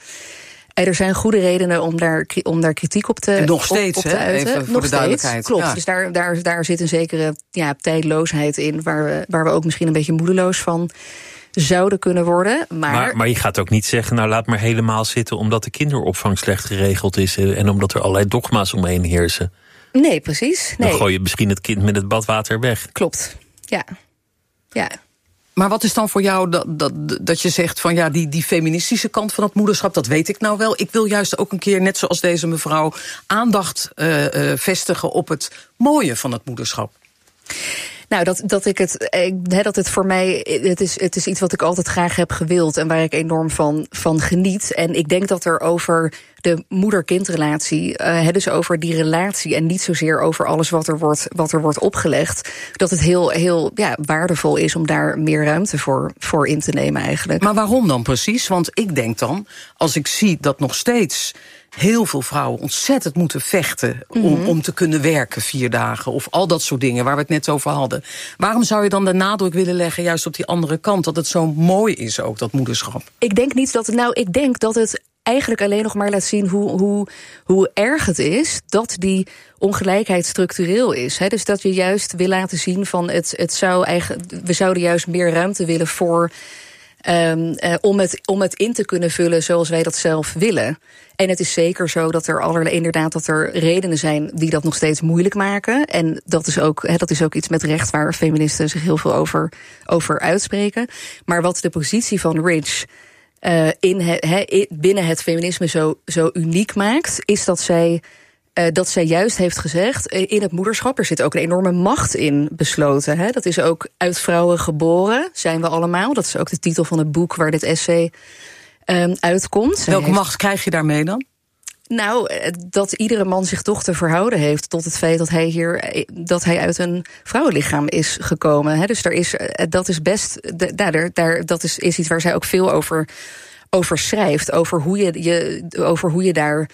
Speaker 9: Er zijn goede redenen om daar, om daar kritiek op te uiten.
Speaker 2: Nog steeds,
Speaker 9: op, op te
Speaker 2: hè?
Speaker 9: uiten.
Speaker 2: Even voor
Speaker 9: Nog
Speaker 2: de duidelijkheid.
Speaker 9: Steeds, klopt.
Speaker 2: Ja.
Speaker 9: Dus daar, daar, daar zit een zekere ja, tijdloosheid in, waar we, waar we ook misschien een beetje moedeloos van zouden kunnen worden. Maar,
Speaker 6: maar, maar je gaat ook niet zeggen, nou laat maar helemaal zitten omdat de kinderopvang slecht geregeld is en omdat er allerlei dogma's omheen heersen.
Speaker 9: Nee, precies. Nee.
Speaker 6: Dan gooi je misschien het kind met het badwater weg.
Speaker 9: Klopt, ja. ja.
Speaker 2: Maar wat is dan voor jou dat, dat, dat je zegt van ja, die, die feministische kant van het moederschap, dat weet ik nou wel. Ik wil juist ook een keer, net zoals deze mevrouw, aandacht uh, uh, vestigen op het mooie van het moederschap.
Speaker 9: Nou, dat, dat ik het, he, dat het voor mij, het is, het is iets wat ik altijd graag heb gewild en waar ik enorm van, van geniet. En ik denk dat er over de moeder-kindrelatie, uh, dus over die relatie en niet zozeer over alles wat er wordt, wat er wordt opgelegd, dat het heel, heel ja, waardevol is om daar meer ruimte voor, voor in te nemen eigenlijk.
Speaker 2: Maar waarom dan precies? Want ik denk dan, als ik zie dat nog steeds heel veel vrouwen ontzettend moeten vechten om, mm-hmm. om te kunnen werken vier dagen. Of al dat soort dingen waar we het net over hadden. Waarom zou je dan de nadruk willen leggen juist op die andere kant? Dat het zo mooi is ook, dat moederschap.
Speaker 9: Ik denk niet dat het, nou, ik denk dat het eigenlijk alleen nog maar laat zien hoe, hoe, hoe erg het is dat die ongelijkheid structureel is. He, dus dat je juist wil laten zien van het, het zou eigenlijk, we zouden juist meer ruimte willen voor Um, uh, om, het, om het in te kunnen vullen zoals wij dat zelf willen. En het is zeker zo dat er allerlei, inderdaad, dat er redenen zijn die dat nog steeds moeilijk maken. En dat is ook, he, dat is ook iets met recht waar feministen zich heel veel over, over uitspreken. Maar wat de positie van Rich uh, in he, he, binnen het feminisme zo, zo uniek maakt, is dat zij Uh, dat zij juist heeft gezegd, uh, in het moederschap, er zit ook een enorme macht in besloten. Hè? Dat is ook uit vrouwen geboren, zijn we allemaal. Dat is ook de titel van het boek waar dit essay um, uitkomt.
Speaker 2: Welke
Speaker 9: heeft...
Speaker 2: macht krijg je daarmee dan?
Speaker 9: Nou, dat iedere man zich toch te verhouden heeft tot het feit dat hij hier, dat hij uit een vrouwenlichaam is gekomen. Hè? Dus daar is, dat is best, daar, daar, dat is, is iets waar zij ook veel over, over schrijft. Over hoe je, je, over hoe je daar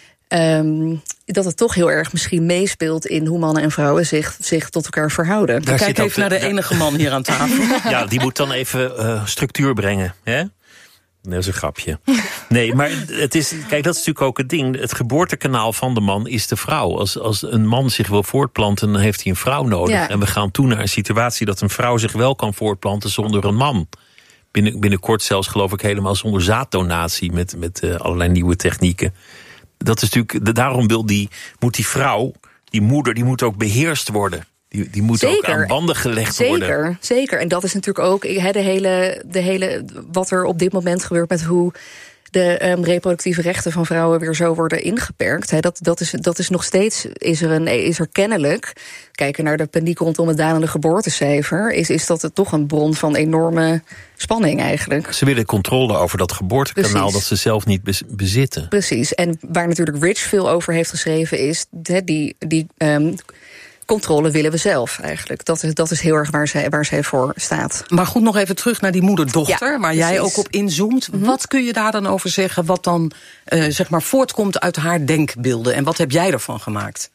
Speaker 9: Um, dat het toch heel erg misschien meespeelt in hoe mannen en vrouwen zich, zich tot elkaar verhouden.
Speaker 2: Daar Kijk even de, naar de enige man hier aan tafel.
Speaker 6: Ja, die moet dan even uh, structuur brengen, hè? Dat is een grapje. Nee, maar het is, kijk, dat is natuurlijk ook het ding. Het geboortekanaal van de man is de vrouw. Als, als een man zich wil voortplanten, dan heeft hij een vrouw nodig. Ja. En we gaan toe naar een situatie dat een vrouw zich wel kan voortplanten zonder een man. Binnen, binnenkort zelfs geloof ik helemaal zonder zaaddonatie met, met uh, allerlei nieuwe technieken. Dat is natuurlijk, daarom wil die, moet die vrouw, die moeder, die moet ook beheerst worden. Die, die moet zeker. ook aan banden gelegd
Speaker 9: zeker,
Speaker 6: worden.
Speaker 9: Zeker, zeker. En dat is natuurlijk ook he, de hele, de hele, wat er op dit moment gebeurt met hoe de um, reproductieve rechten van vrouwen weer zo worden ingeperkt. He, dat, dat, is, dat is nog steeds, is er, een, is er kennelijk, kijken naar de paniek rondom het dalende geboortecijfer, is, is dat het toch een bron van enorme spanning eigenlijk.
Speaker 6: Ze willen controle over dat geboortekanaal. Precies. Dat ze zelf niet bez, bezitten.
Speaker 9: Precies, en waar natuurlijk Rich veel over heeft geschreven is he, die, die um, controle willen we zelf eigenlijk. Dat is, dat is heel erg waar zij, waar zij voor staat.
Speaker 2: Maar goed, nog even terug naar die moeder-dochter, ja, waar
Speaker 9: precies.
Speaker 2: jij ook op inzoomt. Mm-hmm. Wat kun je daar dan over zeggen wat dan uh, zeg maar voortkomt uit haar denkbeelden? En wat heb jij ervan gemaakt?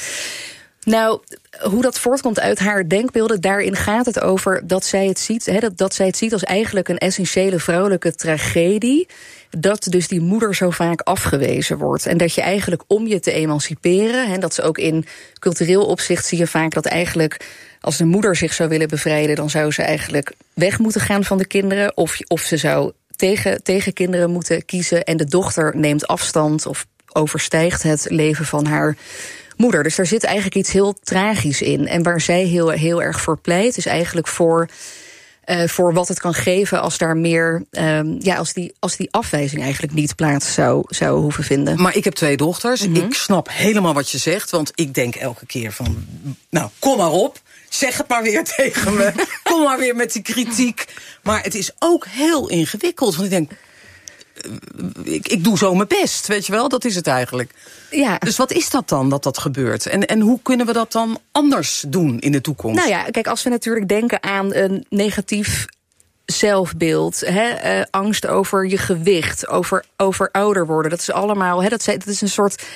Speaker 9: Nou, hoe dat voortkomt uit haar denkbeelden, daarin gaat het over dat zij het ziet, he, dat, dat zij het ziet als eigenlijk een essentiële vrouwelijke tragedie. Dat dus die moeder zo vaak afgewezen wordt. En dat je eigenlijk om je te emanciperen, he, dat ze ook in cultureel opzicht zie je vaak dat eigenlijk als de moeder zich zou willen bevrijden, dan zou ze eigenlijk weg moeten gaan van de kinderen. Of, of ze zou tegen, tegen kinderen moeten kiezen en de dochter neemt afstand of overstijgt het leven van haar moeder. Dus daar zit eigenlijk iets heel tragisch in. En waar zij heel, heel erg voor pleit, is eigenlijk voor, uh, voor wat het kan geven als daar meer, um, ja, als die, als die afwijzing eigenlijk niet plaats zou, zou hoeven vinden.
Speaker 2: Maar ik heb twee dochters. Mm-hmm. Ik snap helemaal wat je zegt, want ik denk elke keer van, nou, kom maar op. Zeg het maar weer tegen me. Kom maar weer met die kritiek. Maar het is ook heel ingewikkeld. Want ik denk, ik, ik doe zo mijn best, weet je wel? Dat is het eigenlijk.
Speaker 9: Ja.
Speaker 2: Dus wat is dat dan, dat dat gebeurt? En, en hoe kunnen we dat dan anders doen in de toekomst?
Speaker 9: Nou ja, kijk, als we natuurlijk denken aan een negatief zelfbeeld, hè, uh, angst over je gewicht, over, over ouder worden. Dat is allemaal, hè, dat, dat is een soort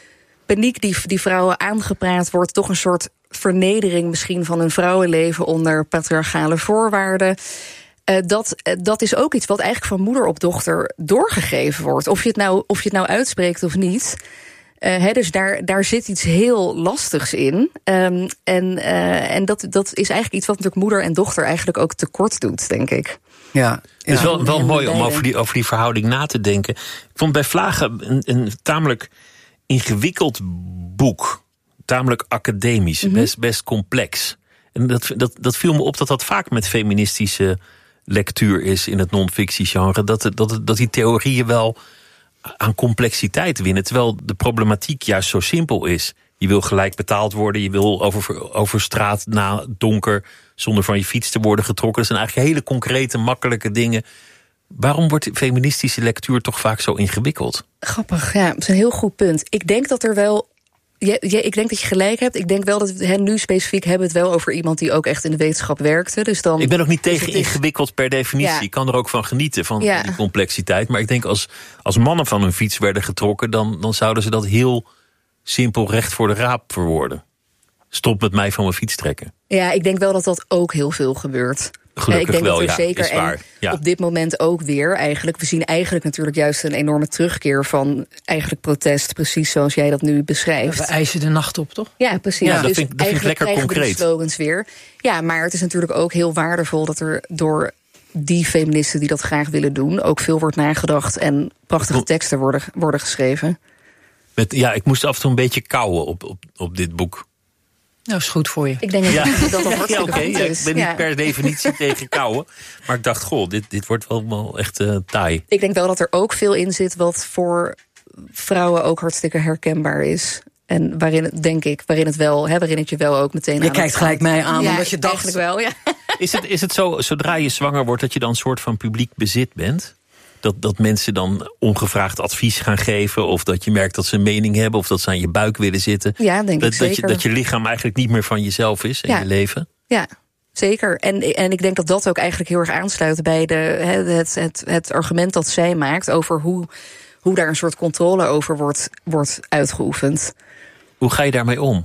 Speaker 9: paniek die, die vrouwen aangepraat wordt. Toch een soort vernedering misschien van hun vrouwenleven onder patriarchale voorwaarden. Uh, dat, uh, dat is ook iets wat eigenlijk van moeder op dochter doorgegeven wordt. Of je het nou, of je het nou uitspreekt of niet. Uh, he, dus daar, daar zit iets heel lastigs in. Um, en uh, en dat, dat is eigenlijk iets wat natuurlijk moeder en dochter eigenlijk ook tekort doet, denk ik.
Speaker 2: Ja,
Speaker 6: het is
Speaker 2: ja,
Speaker 6: wel, wel mooi om
Speaker 9: beide.
Speaker 6: over die, over die verhouding na te denken. Ik vond bij Vlagen een, een tamelijk ingewikkeld boek. Tamelijk academisch, mm-hmm. best, best complex. En dat, dat, dat viel me op dat dat vaak met feministische lectuur is in het non-fictie-genre. Dat, dat, dat die theorieën wel aan complexiteit winnen, terwijl de problematiek juist zo simpel is. Je wil gelijk betaald worden, je wil over, over straat na donker zonder van je fiets te worden getrokken. Dat zijn eigenlijk hele concrete, makkelijke dingen. Waarom wordt feministische lectuur toch vaak zo ingewikkeld?
Speaker 9: Grappig, ja, dat is een heel goed punt. Ik denk dat er wel... Ja, ja, ik denk dat je gelijk hebt. Ik denk wel dat we he, nu specifiek hebben het wel over iemand die ook echt in de wetenschap werkte. Dus dan,
Speaker 6: ik ben ook niet tegen
Speaker 9: dus is,
Speaker 6: ingewikkeld per definitie.
Speaker 9: Ja.
Speaker 6: Ik kan er ook van genieten, van
Speaker 9: ja.
Speaker 6: die complexiteit. Maar ik denk als, als mannen van hun fiets werden getrokken, dan, dan zouden ze dat heel simpel recht voor de raap verwoorden. Stop met mij van mijn fiets trekken.
Speaker 9: Ja, ik denk wel dat dat ook heel veel gebeurt.
Speaker 6: Gelukkig
Speaker 9: ik denk
Speaker 6: wel,
Speaker 9: dat er
Speaker 6: ja,
Speaker 9: zeker,
Speaker 6: is waar.
Speaker 9: En
Speaker 6: ja.
Speaker 9: op dit moment ook weer eigenlijk. We zien eigenlijk natuurlijk juist een enorme terugkeer van eigenlijk protest, precies zoals jij dat nu beschrijft.
Speaker 7: We eisen de nacht op, toch?
Speaker 9: Ja, precies.
Speaker 6: Ja, dat
Speaker 9: dus
Speaker 6: vind, dat vind ik lekker concreet.
Speaker 9: De slogans weer. Ja, maar het is natuurlijk ook heel waardevol dat er door die feministen die dat graag willen doen ook veel wordt nagedacht en prachtige teksten worden, worden geschreven.
Speaker 6: Met, ja, ik moest af en toe een beetje kauwen op, op, op dit boek.
Speaker 7: Nou, is goed voor je.
Speaker 9: Ik denk dat
Speaker 6: ja.
Speaker 9: dat, dat hartstikke
Speaker 6: ja, okay.
Speaker 9: goed
Speaker 6: ja,
Speaker 9: is.
Speaker 6: ik ben niet
Speaker 9: ja.
Speaker 6: per definitie tegen kauwen. Maar ik dacht, goh, dit, dit wordt wel, wel echt uh, taai.
Speaker 9: Ik denk wel dat er ook veel in zit wat voor vrouwen ook hartstikke herkenbaar is. En waarin het, denk ik, waarin het wel, hè, waarin het je wel ook meteen.
Speaker 2: Je kijkt gelijk mij aan,
Speaker 9: ja,
Speaker 2: omdat je dacht.
Speaker 9: Eigenlijk wel, ja.
Speaker 6: Is het, is het zo, zodra je zwanger wordt, dat je dan een soort van publiek bezit bent? Dat, dat mensen dan ongevraagd advies gaan geven, of dat je merkt dat ze een mening hebben, of dat ze aan je buik willen zitten.
Speaker 9: Ja, denk
Speaker 6: dat,
Speaker 9: ik
Speaker 6: dat
Speaker 9: zeker.
Speaker 6: Je, dat je lichaam eigenlijk niet meer van jezelf is in
Speaker 9: ja.
Speaker 6: je leven.
Speaker 9: Ja, zeker. En, en ik denk dat dat ook eigenlijk heel erg aansluit bij de, het, het, het argument dat zij maakt over hoe, hoe daar een soort controle over wordt, wordt uitgeoefend.
Speaker 6: Hoe ga je daarmee om?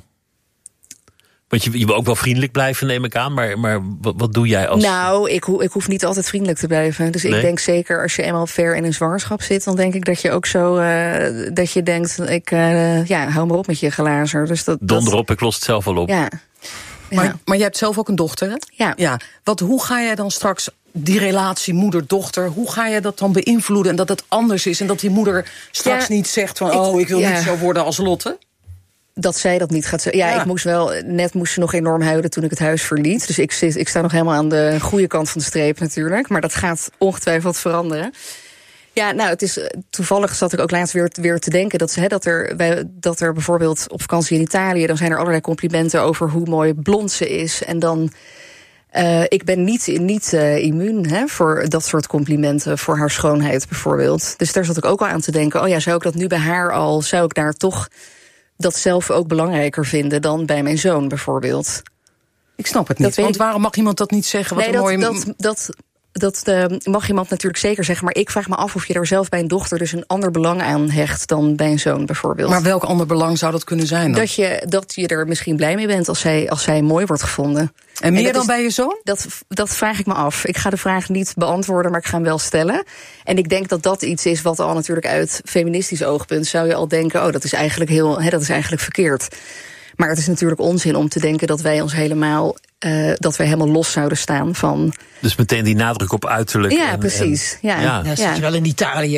Speaker 6: Want je, je wil ook wel vriendelijk blijven, neem ik aan. Maar, maar wat, wat doe jij als...
Speaker 9: Nou, ik, ho- ik hoef niet altijd vriendelijk te blijven. Dus
Speaker 6: nee?
Speaker 9: ik denk zeker als je eenmaal ver in een zwangerschap zit, dan denk ik dat je ook zo uh, dat je denkt, ik uh, ja, hou maar op met je glazer. Dus dat,
Speaker 6: Donder
Speaker 9: dat,
Speaker 6: op, ik los het zelf wel op.
Speaker 9: Ja.
Speaker 2: Maar,
Speaker 9: ja.
Speaker 2: maar jij hebt zelf ook een dochter, hè?
Speaker 9: Ja.
Speaker 2: ja. Wat, hoe ga jij dan straks die relatie moeder-dochter, hoe ga je dat dan beïnvloeden en dat het anders is en dat die moeder straks
Speaker 9: ja,
Speaker 2: niet zegt van,
Speaker 9: ik,
Speaker 2: oh, ik wil
Speaker 9: ja.
Speaker 2: niet zo worden als Lotte?
Speaker 9: Dat zij dat niet gaat zeggen. Ja, ja, ik moest wel. Net moest ze nog enorm huilen toen ik het huis verliet. Dus ik, zit, ik sta nog helemaal aan de goede kant van de streep natuurlijk. Maar dat gaat ongetwijfeld veranderen. Ja, nou, het is toevallig zat ik ook laatst weer, weer te denken dat, hè, dat, er, wij, dat er bijvoorbeeld op vakantie in Italië, dan zijn er allerlei complimenten over hoe mooi blond ze is. En dan. Uh, ik ben niet, niet uh, immuun hè, voor dat soort complimenten, voor haar schoonheid bijvoorbeeld. Dus daar zat ik ook al aan te denken. Oh ja, zou ik dat nu bij haar al, zou ik daar toch dat zelf ook belangrijker vinden dan bij mijn zoon bijvoorbeeld?
Speaker 2: Ik snap het niet, want waarom mag iemand dat niet zeggen? Wat
Speaker 9: nee,
Speaker 2: een
Speaker 9: dat,
Speaker 2: mooie...
Speaker 9: dat, dat, dat uh, mag iemand natuurlijk zeker zeggen. Maar ik vraag me af of je er zelf bij een dochter dus een ander belang aan hecht dan bij een zoon bijvoorbeeld.
Speaker 2: Maar welk ander belang zou dat kunnen zijn dan?
Speaker 9: Dat je, dat je er misschien blij mee bent als zij, als zij mooi wordt gevonden.
Speaker 2: En meer
Speaker 9: en
Speaker 2: dan
Speaker 9: is,
Speaker 2: bij je zoon?
Speaker 9: Dat, dat vraag ik me af. Ik ga de vraag niet beantwoorden, maar ik ga hem wel stellen. En ik denk dat dat iets is wat al natuurlijk uit feministisch oogpunt zou je al denken, oh, dat is eigenlijk heel, hè, dat is eigenlijk verkeerd. Maar het is natuurlijk onzin om te denken dat wij ons helemaal, uh, dat wij helemaal los zouden staan van.
Speaker 6: Dus meteen die nadruk op uiterlijk.
Speaker 9: Ja,
Speaker 6: en,
Speaker 9: precies.
Speaker 6: En,
Speaker 9: ja,
Speaker 7: ja. Dat is
Speaker 9: ja.
Speaker 7: wel in Italië, hè?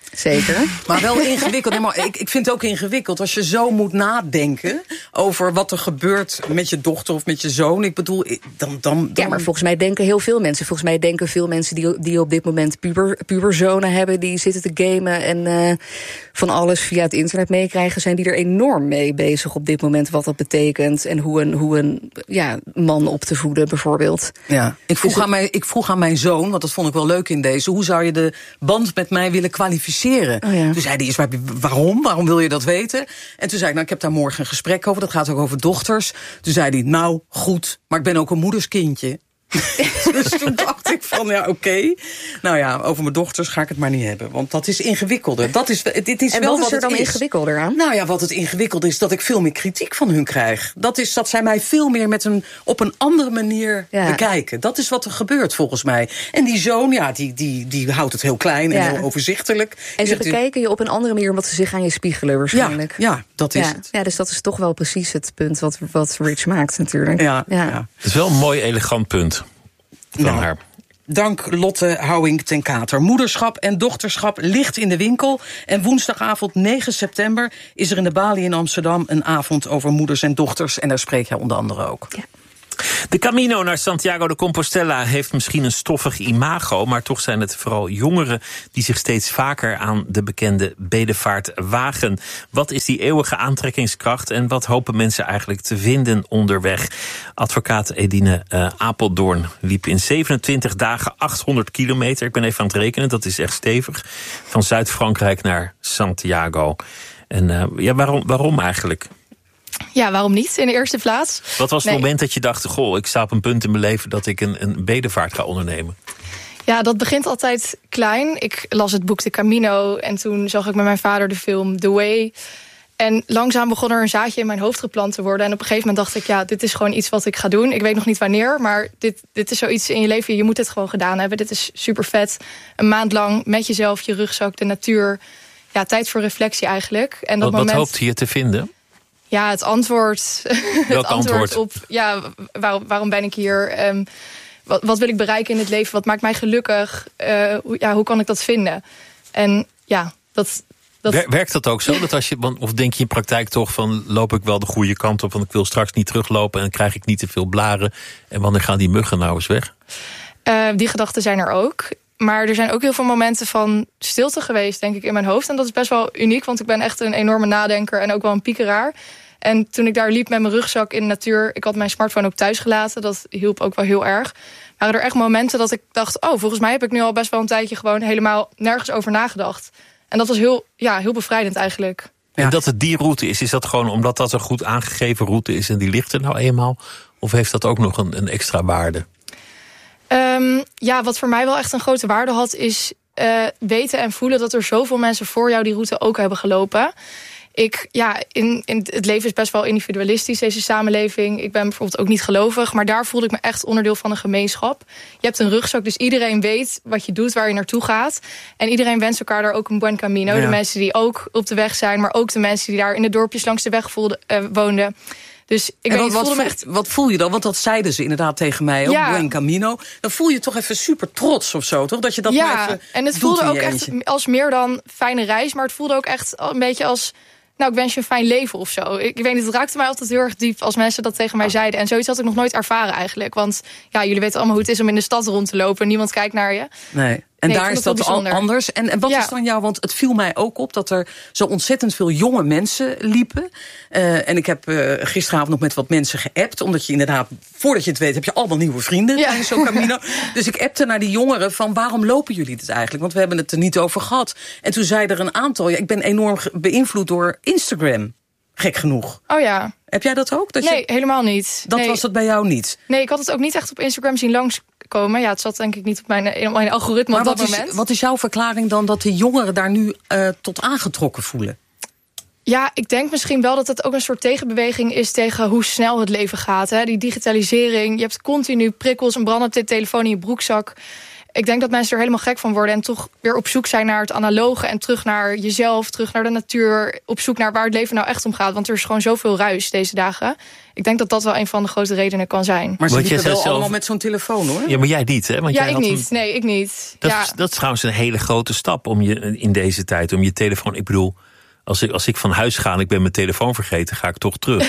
Speaker 9: Zeker.
Speaker 2: Maar wel ingewikkeld. Nee, maar ik, ik vind het ook ingewikkeld als je zo moet nadenken over wat er gebeurt met je dochter of met je zoon. Ik bedoel, dan... dan, dan...
Speaker 9: Ja, maar volgens mij denken heel veel mensen. Volgens mij denken veel mensen die, die op dit moment puber, puberzonen hebben, die zitten te gamen en uh, van alles via het internet meekrijgen, zijn die er enorm mee bezig op dit moment, wat dat betekent en hoe een, hoe een ja, man op te voeden bijvoorbeeld.
Speaker 2: Ja, ik vroeg, dus, aan mijn, ik vroeg aan mijn zoon, want dat vond ik wel leuk in deze, hoe zou je de band met mij willen kwalificeren?
Speaker 9: Oh ja.
Speaker 2: Toen zei hij eens, waarom? Waarom wil je dat weten? En toen zei ik, nou, ik heb daar morgen een gesprek over, dat gaat ook over dochters. Toen zei hij, nou, goed, maar ik ben ook een moederskindje. Dus toen dacht ik van, ja, oké. Okay. Nou ja, over mijn dochters ga ik het maar niet hebben. Want dat is ingewikkelder. Dat is, dit is
Speaker 9: en
Speaker 2: wel
Speaker 9: wat is er dan
Speaker 2: is.
Speaker 9: ingewikkelder aan?
Speaker 2: Nou ja, wat het ingewikkeld is, dat ik veel meer kritiek van hun krijg. Dat is dat zij mij veel meer met een, op een andere manier ja. bekijken. Dat is wat er gebeurt volgens mij. En die zoon, ja, die, die, die houdt het heel klein en ja. heel overzichtelijk.
Speaker 9: En ze bekijken je op een andere manier omdat ze zich aan je spiegelen waarschijnlijk.
Speaker 2: Ja, ja dat is
Speaker 9: ja.
Speaker 2: het.
Speaker 9: Ja, dus dat is toch wel precies het punt wat, wat Rich maakt natuurlijk.
Speaker 2: Ja,
Speaker 9: ja.
Speaker 2: ja.
Speaker 6: Het is wel een mooi elegant punt van nou, haar.
Speaker 2: Dank Lotte Houwing ten Kater. Moederschap en dochterschap ligt in de winkel. En woensdagavond negen september is er in de Balie in Amsterdam een avond over moeders en dochters. En daar spreek jij onder andere ook.
Speaker 9: Ja.
Speaker 6: De Camino naar Santiago de Compostela heeft misschien een stoffig imago, maar toch zijn het vooral jongeren die zich steeds vaker aan de bekende bedevaart wagen. Wat is die eeuwige aantrekkingskracht en wat hopen mensen eigenlijk te vinden onderweg? Advocaat Edine uh, Apeldoorn liep in zevenentwintig dagen achthonderd kilometer. Ik ben even aan het rekenen, dat is echt stevig. Van Zuid-Frankrijk naar Santiago. En uh, ja, waarom, waarom eigenlijk?
Speaker 10: Ja, waarom niet in de eerste plaats?
Speaker 6: Wat was het
Speaker 10: nee.
Speaker 6: moment dat je dacht, goh, ik sta op een punt in mijn leven dat ik een, een bedevaart ga ondernemen?
Speaker 10: Ja, dat begint altijd klein. Ik las het boek De Camino en toen zag ik met mijn vader de film The Way. En langzaam begon er een zaadje in mijn hoofd geplant te worden. En op een gegeven moment dacht ik, ja, dit is gewoon iets wat ik ga doen. Ik weet nog niet wanneer, maar dit, dit is zoiets in je leven. Je moet dit gewoon gedaan hebben. Dit is super vet. Een maand lang met jezelf, je rugzak, de natuur. Ja, tijd voor reflectie eigenlijk. En dat
Speaker 6: wat,
Speaker 10: moment...
Speaker 6: wat hoopte je te vinden?
Speaker 10: Ja, het antwoord.
Speaker 6: Welk
Speaker 10: het antwoord,
Speaker 6: antwoord
Speaker 10: op ja, waar, waarom ben ik hier? Um, wat, wat wil ik bereiken in het leven? Wat maakt mij gelukkig? Uh, hoe, ja, hoe kan ik dat vinden? En ja, dat... dat...
Speaker 6: Werkt dat ook zo? Dat als je, of denk je in praktijk toch van, loop ik wel de goede kant op, want ik wil straks niet teruglopen en krijg ik niet te veel blaren? En wanneer gaan die muggen nou eens weg?
Speaker 10: Uh, die gedachten zijn er ook. Maar er zijn ook heel veel momenten van stilte geweest, denk ik, in mijn hoofd. En dat is best wel uniek, want ik ben echt een enorme nadenker en ook wel een piekeraar. En toen ik daar liep met mijn rugzak in de natuur, ik had mijn smartphone ook thuis gelaten, dat hielp ook wel heel erg. Waren er echt momenten dat ik dacht, oh, volgens mij heb ik nu al best wel een tijdje gewoon helemaal nergens over nagedacht. En dat was heel, ja, heel bevrijdend eigenlijk.
Speaker 6: Ja. En dat het die route is, is dat gewoon omdat dat een goed aangegeven route is en die ligt er nou eenmaal? Of heeft dat ook nog een, een extra waarde?
Speaker 10: Um, ja, wat voor mij wel echt een grote waarde had, is uh, weten en voelen dat er zoveel mensen voor jou die route ook hebben gelopen. Ik, ja, in, in het leven is best wel individualistisch, deze samenleving. Ik ben bijvoorbeeld ook niet gelovig, maar daar voelde ik me echt onderdeel van een gemeenschap. Je hebt een rugzak, dus iedereen weet wat je doet, waar je naartoe gaat. En iedereen wenst elkaar daar ook een buen camino. Ja. De mensen die ook op de weg zijn, maar ook de mensen die daar in de dorpjes langs de weg voelden, uh, woonden. Dus ik
Speaker 2: en
Speaker 10: weet,
Speaker 2: wat,
Speaker 10: voelde
Speaker 2: wat,
Speaker 10: me echt...
Speaker 2: wat voel je dan? Want dat zeiden ze inderdaad tegen mij ook, ja. Buen Camino. Dan voel je toch even super trots of zo, toch? Dat je dat
Speaker 10: ja,
Speaker 2: maar even
Speaker 10: en het
Speaker 2: doet
Speaker 10: voelde ook
Speaker 2: eentje.
Speaker 10: echt als meer dan fijne reis, maar het voelde ook echt een beetje als, nou, ik wens je een fijn leven of zo. Ik, ik weet niet, het raakte mij altijd heel erg diep als mensen dat tegen mij zeiden. En zoiets had ik nog nooit ervaren eigenlijk. Want ja, jullie weten allemaal hoe het is om in de stad rond te lopen. Niemand kijkt naar je.
Speaker 2: Nee. En
Speaker 10: nee,
Speaker 2: daar is dat al anders. En, en wat
Speaker 10: ja.
Speaker 2: is dan jou? Want het viel mij ook op dat er zo ontzettend veel jonge mensen liepen. Uh, en ik heb uh, gisteravond nog met wat mensen geappt. Omdat je inderdaad, voordat je het weet, heb je allemaal nieuwe vrienden ja. tijdens zo'n Camino. Dus ik appte naar die jongeren van, waarom lopen jullie dit eigenlijk? Want we hebben het er niet over gehad. En toen zei er een aantal, ja, ik ben enorm beïnvloed door Instagram. Gek genoeg.
Speaker 10: Oh ja.
Speaker 2: Heb jij dat ook? Dat
Speaker 10: nee,
Speaker 2: je...
Speaker 10: helemaal niet.
Speaker 2: Dat
Speaker 10: nee.
Speaker 2: was het bij jou niet?
Speaker 10: Nee, ik had het ook niet echt op Instagram zien langskomen. Ja, het zat denk ik niet op mijn, op mijn algoritme
Speaker 2: maar
Speaker 10: op dat
Speaker 2: wat
Speaker 10: moment.
Speaker 2: Is, wat is jouw verklaring dan dat de jongeren daar nu uh, tot aangetrokken voelen?
Speaker 10: Ja, ik denk misschien wel dat het ook een soort tegenbeweging is tegen hoe snel het leven gaat. Hè? Die digitalisering, je hebt continu prikkels, een brandende telefoon in je broekzak. ik denk dat mensen er helemaal gek van worden en toch weer op zoek zijn naar het analoge en terug naar jezelf, terug naar de natuur, op zoek naar waar het leven nou echt om gaat. Want er is gewoon zoveel ruis deze dagen. Ik denk dat dat wel een van de grote redenen kan zijn.
Speaker 2: Maar ze liepen wel zelf... allemaal met zo'n telefoon, hoor.
Speaker 6: Ja, maar jij niet, hè? Want
Speaker 10: ja,
Speaker 6: jij
Speaker 10: ik
Speaker 6: had
Speaker 10: niet.
Speaker 6: Een...
Speaker 10: Nee, ik niet.
Speaker 6: Dat,
Speaker 10: ja.
Speaker 6: is, dat is trouwens een hele grote stap om je in deze tijd, om je telefoon... Ik bedoel, als ik, als ik van huis ga en ik ben mijn telefoon vergeten, ga ik toch terug.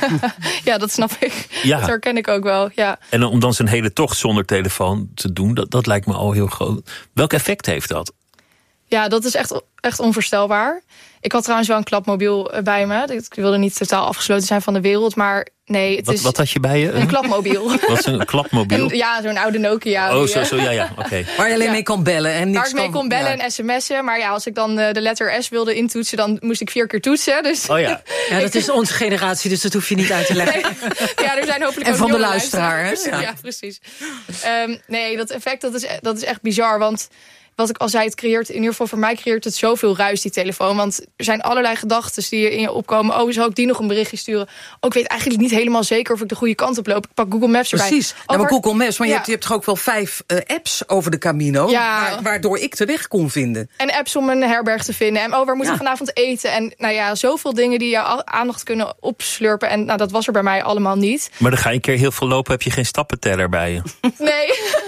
Speaker 10: Ja, dat snap ik.
Speaker 6: Ja.
Speaker 10: Dat herken ik ook wel, ja.
Speaker 6: En om dan zo'n hele tocht zonder telefoon te doen, dat, dat lijkt me al heel groot. Welk effect heeft dat?
Speaker 10: Ja, dat is echt, echt onvoorstelbaar. Ik had trouwens wel een klapmobiel bij me. Ik wilde niet totaal afgesloten zijn van de wereld, maar nee, het
Speaker 6: wat,
Speaker 10: is...
Speaker 6: Wat had je bij je?
Speaker 10: Een, een klapmobiel.
Speaker 6: Wat is een klapmobiel?
Speaker 10: En, ja, zo'n oude Nokia.
Speaker 6: Oh, zo, zo, ja, ja, oké. Okay.
Speaker 2: Waar je alleen
Speaker 10: ja.
Speaker 2: mee kon bellen en niks
Speaker 10: Waar ik mee
Speaker 2: kon,
Speaker 10: kon bellen
Speaker 2: ja.
Speaker 10: en sms'en. Maar ja, als ik dan de letter S wilde intoetsen, dan moest ik vier keer toetsen. Dus...
Speaker 6: Oh ja.
Speaker 7: Ja, dat is onze generatie, dus dat hoef je niet uit te leggen.
Speaker 10: Nee. Ja, er zijn hopelijk
Speaker 2: en
Speaker 10: ook
Speaker 2: van de
Speaker 10: jonge
Speaker 2: luisteraar, hè?
Speaker 10: Ja, ja precies. Um, nee, dat effect, dat is, dat is echt bizar, want... Wat ik al zei, het creëert, in ieder geval voor mij creëert het zoveel ruis, die telefoon. Want er zijn allerlei gedachten die in je opkomen. Oh, zou ik die nog een berichtje sturen? Oh, ik weet eigenlijk niet helemaal zeker of ik de goede kant op loop. Ik pak Google Maps erbij.
Speaker 2: Precies,
Speaker 10: oh,
Speaker 2: nou, maar
Speaker 10: waar...
Speaker 2: Google Maps, maar
Speaker 10: ja.
Speaker 2: je, hebt, je hebt toch ook wel vijf uh, apps over de Camino...
Speaker 10: Ja.
Speaker 2: waardoor ik de weg kon vinden.
Speaker 10: En apps om een herberg te vinden. En oh, waar moet
Speaker 2: ja.
Speaker 10: ik vanavond eten? En nou ja, zoveel dingen die je aandacht kunnen opslurpen. En nou, dat was er bij mij allemaal niet.
Speaker 6: Maar dan ga je een keer heel veel lopen, heb je geen stappenteller bij je.
Speaker 10: Nee.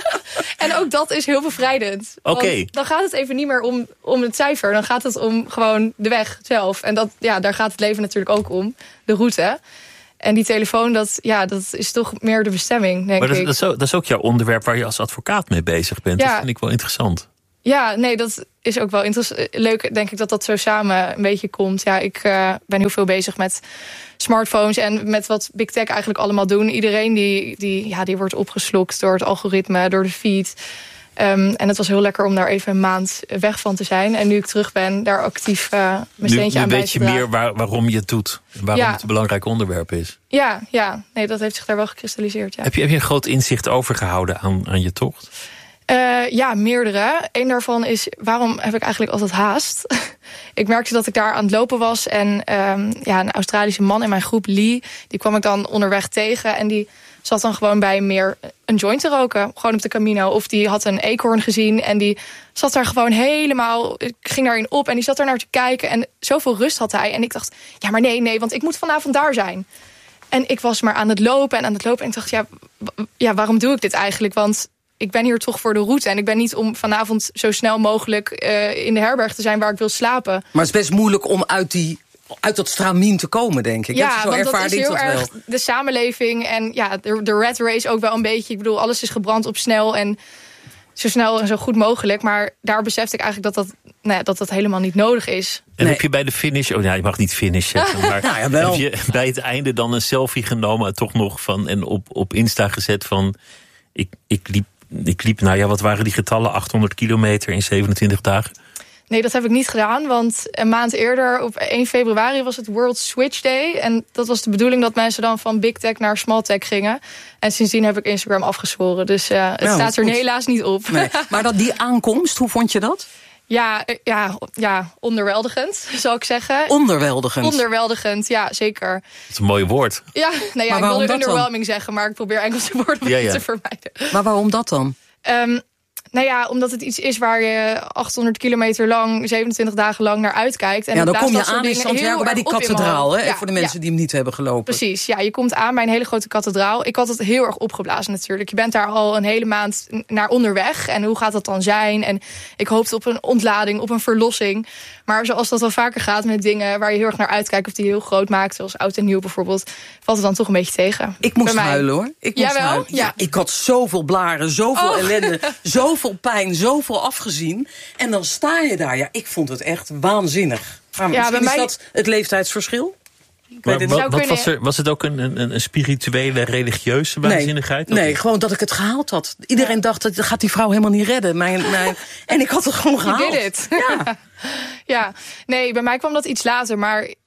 Speaker 10: En ook dat is heel bevrijdend.
Speaker 6: Oké. Okay.
Speaker 10: Dan gaat het even niet meer om, om het cijfer. Dan gaat het om gewoon de weg zelf. En dat, ja, daar gaat het leven natuurlijk ook om. De route. En die telefoon, dat, ja, dat is toch meer de bestemming, denk
Speaker 6: maar dat,
Speaker 10: ik.
Speaker 6: Dat is, ook, dat is ook jouw onderwerp waar je als advocaat mee bezig bent. Ja. Dat vind ik wel interessant.
Speaker 10: Ja, nee, dat is ook wel interessant. Leuk, denk ik, dat dat zo samen een beetje komt. Ja, ik uh, ben heel veel bezig met smartphones en met wat big tech eigenlijk allemaal doen. Iedereen die, die, ja, die wordt opgeslokt door het algoritme, door de feed. Um, en het was heel lekker om daar even een maand weg van te zijn. En nu ik terug ben, daar actief uh, mijn
Speaker 6: nu,
Speaker 10: steentje
Speaker 6: nu
Speaker 10: aan bij te dragen.
Speaker 6: Nu weet je meer waar, waarom je het doet. En waarom ja. het een belangrijk onderwerp is.
Speaker 10: Ja, ja, nee, dat heeft zich daar wel gekristalliseerd. Ja.
Speaker 6: Heb je, heb je een groot inzicht overgehouden aan, aan je tocht?
Speaker 10: Uh, ja, meerdere. Eén daarvan is, waarom heb ik eigenlijk altijd haast? Ik merkte dat ik daar aan het lopen was. En um, ja, een Australische man in mijn groep, Lee, die kwam ik dan onderweg tegen. En die zat dan gewoon bij meer een joint te roken. Gewoon op de Camino. Of die had een eekhoorn gezien. En die zat daar gewoon helemaal, ik ging daarin op. En die zat daar naar te kijken. En zoveel rust had hij. En ik dacht, ja maar nee, nee, want ik moet vanavond daar zijn. En ik was maar aan het lopen en aan het lopen. En ik dacht, ja, ja waarom doe ik dit eigenlijk? Want ik ben hier toch voor de route. En ik ben niet om vanavond zo snel mogelijk uh, in de herberg te zijn waar ik wil slapen.
Speaker 2: Maar het is best moeilijk om uit, die, uit dat stramien te komen, denk ik.
Speaker 10: Ja,
Speaker 2: zo
Speaker 10: want dat is heel
Speaker 2: dat
Speaker 10: erg
Speaker 2: wel.
Speaker 10: de samenleving. En ja, de, de rat race ook wel een beetje. Ik bedoel, alles is gebrand op snel en zo snel en zo goed mogelijk. Maar daar besefte ik eigenlijk dat dat, nou ja, dat, dat helemaal niet nodig is.
Speaker 6: En
Speaker 10: nee.
Speaker 6: heb je bij de finish, oh ja, je mag niet finish zetten, maar
Speaker 2: nou ja, wel.
Speaker 6: heb je bij het einde dan een selfie genomen, toch nog van en op, op Insta gezet van ik, ik liep. Ik liep, nou ja, wat waren die getallen? achthonderd kilometer in zevenentwintig dagen?
Speaker 10: Nee, dat heb ik niet gedaan, want een maand eerder, op één februari, was het World Switch Day. En dat was de bedoeling dat mensen dan van big tech naar small tech gingen. En sindsdien heb ik Instagram afgezworen, dus uh, het nou, staat er helaas niet op.
Speaker 2: Nee. Maar dat die aankomst, hoe vond je dat?
Speaker 10: Ja, ja, ja, onderweldigend, zou ik zeggen.
Speaker 2: Onderweldigend?
Speaker 10: Onderweldigend, ja, zeker.
Speaker 6: Dat is een mooi woord.
Speaker 10: Ja, nou ja, ik wilde underwhelming zeggen, maar ik probeer Engelse woorden ja, ja. te vermijden.
Speaker 2: Maar waarom dat dan?
Speaker 10: Um, nou ja, omdat het iets is waar je achthonderd kilometer lang, zevenentwintig dagen lang naar uitkijkt. En
Speaker 2: ja, dan kom je aan in Santiago bij die kathedraal, hè?
Speaker 10: Ja,
Speaker 2: voor de mensen
Speaker 10: ja.
Speaker 2: die hem niet hebben gelopen.
Speaker 10: Precies, ja, je komt aan bij een hele grote kathedraal. Ik had het heel erg opgeblazen natuurlijk. Je bent daar al een hele maand naar onderweg. En hoe gaat dat dan zijn? En ik hoopte op een ontlading, op een verlossing. Maar zoals dat wel vaker gaat met dingen waar je heel erg naar uitkijkt, of die heel groot maakt, zoals oud en nieuw bijvoorbeeld, valt het dan toch een beetje tegen.
Speaker 2: Ik moest huilen, hoor. Ik moest
Speaker 10: Jawel?
Speaker 2: huilen. Ja. ja, ik had zoveel blaren, zoveel oh. ellende, zoveel pijn, zoveel afgezien. En dan sta je daar. Ja, ik vond het echt waanzinnig. Maar ja, misschien bij mij... is dat het leeftijdsverschil?
Speaker 6: Maar wat, wat was, er, was het ook een, een, een spirituele, religieuze waanzinnigheid?
Speaker 2: Nee, nee, gewoon dat ik het gehaald had. Iedereen ja. dacht, dat gaat die vrouw helemaal niet redden. Mijn, mijn... En ik had het gewoon gehaald.
Speaker 10: You did it. Ja. ja, nee, bij mij kwam dat iets later. Maar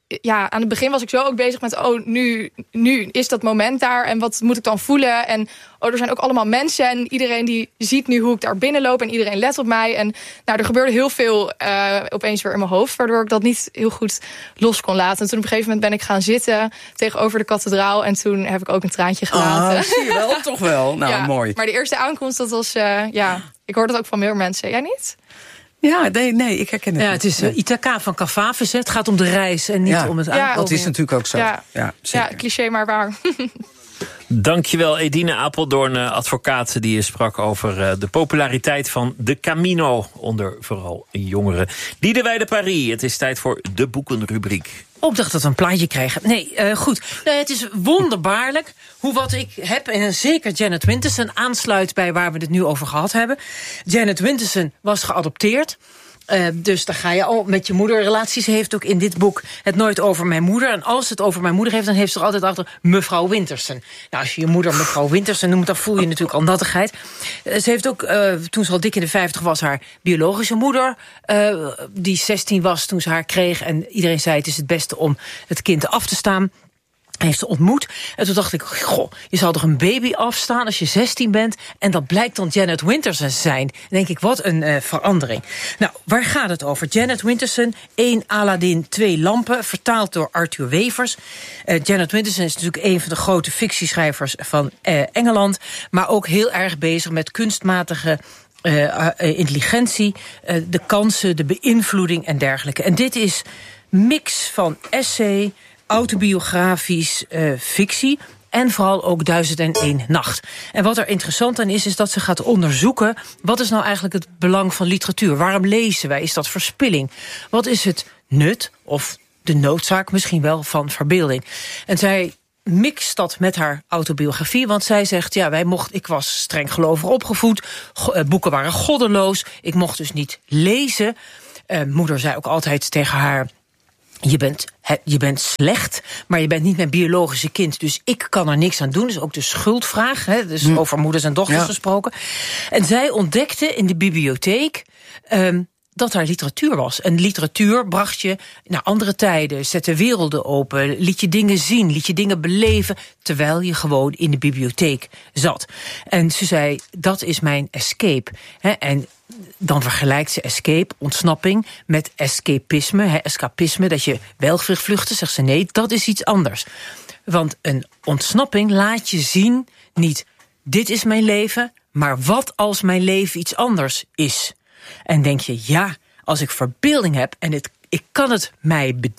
Speaker 10: ja, aan het begin was ik zo ook bezig met... oh, nu, nu is dat moment daar en wat moet ik dan voelen? En oh, er zijn ook allemaal mensen en iedereen die ziet nu hoe ik daar binnenloop... en iedereen let op mij. En nou, er gebeurde heel veel uh, opeens weer in mijn hoofd... waardoor ik dat niet heel goed los kon laten. En toen op een gegeven moment ben ik gaan zitten tegenover de kathedraal... en toen heb ik ook een traantje gelaten.
Speaker 2: Ah, zie je wel, toch wel. Nou,
Speaker 10: ja,
Speaker 2: mooi.
Speaker 10: Maar de eerste aankomst, dat was... Uh, ja, ik hoorde dat ook van meer mensen. Jij niet?
Speaker 2: Ja, nee, nee, ik herken het
Speaker 7: ja,
Speaker 2: niet.
Speaker 7: Het is uh, Ithaca van Cavafis. Het gaat om de reis en niet
Speaker 2: ja.
Speaker 7: om het
Speaker 10: Ja,
Speaker 7: aankomen.
Speaker 2: Dat is natuurlijk ook zo.
Speaker 10: Ja,
Speaker 2: ja,
Speaker 10: ja cliché maar waar.
Speaker 6: Dankjewel, Edine Apeldoorn, advocaat, die sprak over de populariteit van de Camino onder vooral jongeren. Diederwij de Paris, het is tijd voor de boekenrubriek.
Speaker 7: Oh, ik dacht dat we een plaatje kregen. Nee, uh, goed. Nee, het is wonderbaarlijk hoe wat ik heb... en zeker Janet Winterson aansluit bij waar we het nu over gehad hebben. Janet Winterson was geadopteerd. Uh, dus daar ga je al met je moederrelaties. Ze heeft ook in dit boek het nooit over mijn moeder. En als het over mijn moeder heeft, dan heeft ze er altijd achter mevrouw Winterson. Nou, als je je moeder mevrouw Winterson noemt, dan voel je natuurlijk al nattigheid. Uh, ze heeft ook, uh, toen ze al dik in de vijftig was, haar biologische moeder... Uh, die zestien was toen ze haar kreeg. En iedereen zei, het is het beste om het kind af te staan... heeft ze ontmoet. En toen dacht ik, goh, je zal toch een baby afstaan als je zestien bent... en dat blijkt dan Janet Winterson zijn. Dan denk ik, wat een uh, verandering. Nou, waar gaat het over? Janet Winterson, één Aladdin, twee lampen... vertaald door Arthur Wevers. Uh, Janet Winterson is natuurlijk een van de grote fictieschrijvers van uh, Engeland... maar ook heel erg bezig met kunstmatige... Uh, uh, intelligentie, uh, de kansen, de beïnvloeding en dergelijke. En dit is mix van essay... autobiografisch uh, fictie en vooral ook duizend en één nacht. En wat er interessant aan is, is dat ze gaat onderzoeken... wat is nou eigenlijk het belang van literatuur? Waarom lezen wij? Is dat verspilling? Wat is het nut of de noodzaak misschien wel van verbeelding? En zij mixt dat met haar autobiografie, want zij zegt... ja, wij mocht, ik was streng gelovig opgevoed, go, uh, boeken waren goddeloos... ik mocht dus niet lezen. Uh, moeder zei ook altijd tegen haar... Je bent, he, je bent slecht, maar je bent niet mijn biologische kind. Dus ik kan er niks aan doen. Dus ook de schuldvraag, he, dus hm. over moeders en dochters ja. gesproken. En zij ontdekte in de bibliotheek... Um, dat daar literatuur was. En literatuur bracht je naar andere tijden, zette werelden open, liet je dingen zien, liet je dingen beleven, terwijl je gewoon in de bibliotheek zat. En ze zei, dat is mijn escape. He, en dan vergelijkt ze escape, ontsnapping, met escapisme, he, escapisme, dat je wel vluchten, zegt ze nee, dat is iets anders. Want een ontsnapping laat je zien, niet dit is mijn leven, maar wat als mijn leven iets anders is. En denk je, ja, als ik verbeelding heb en het, ik kan het mij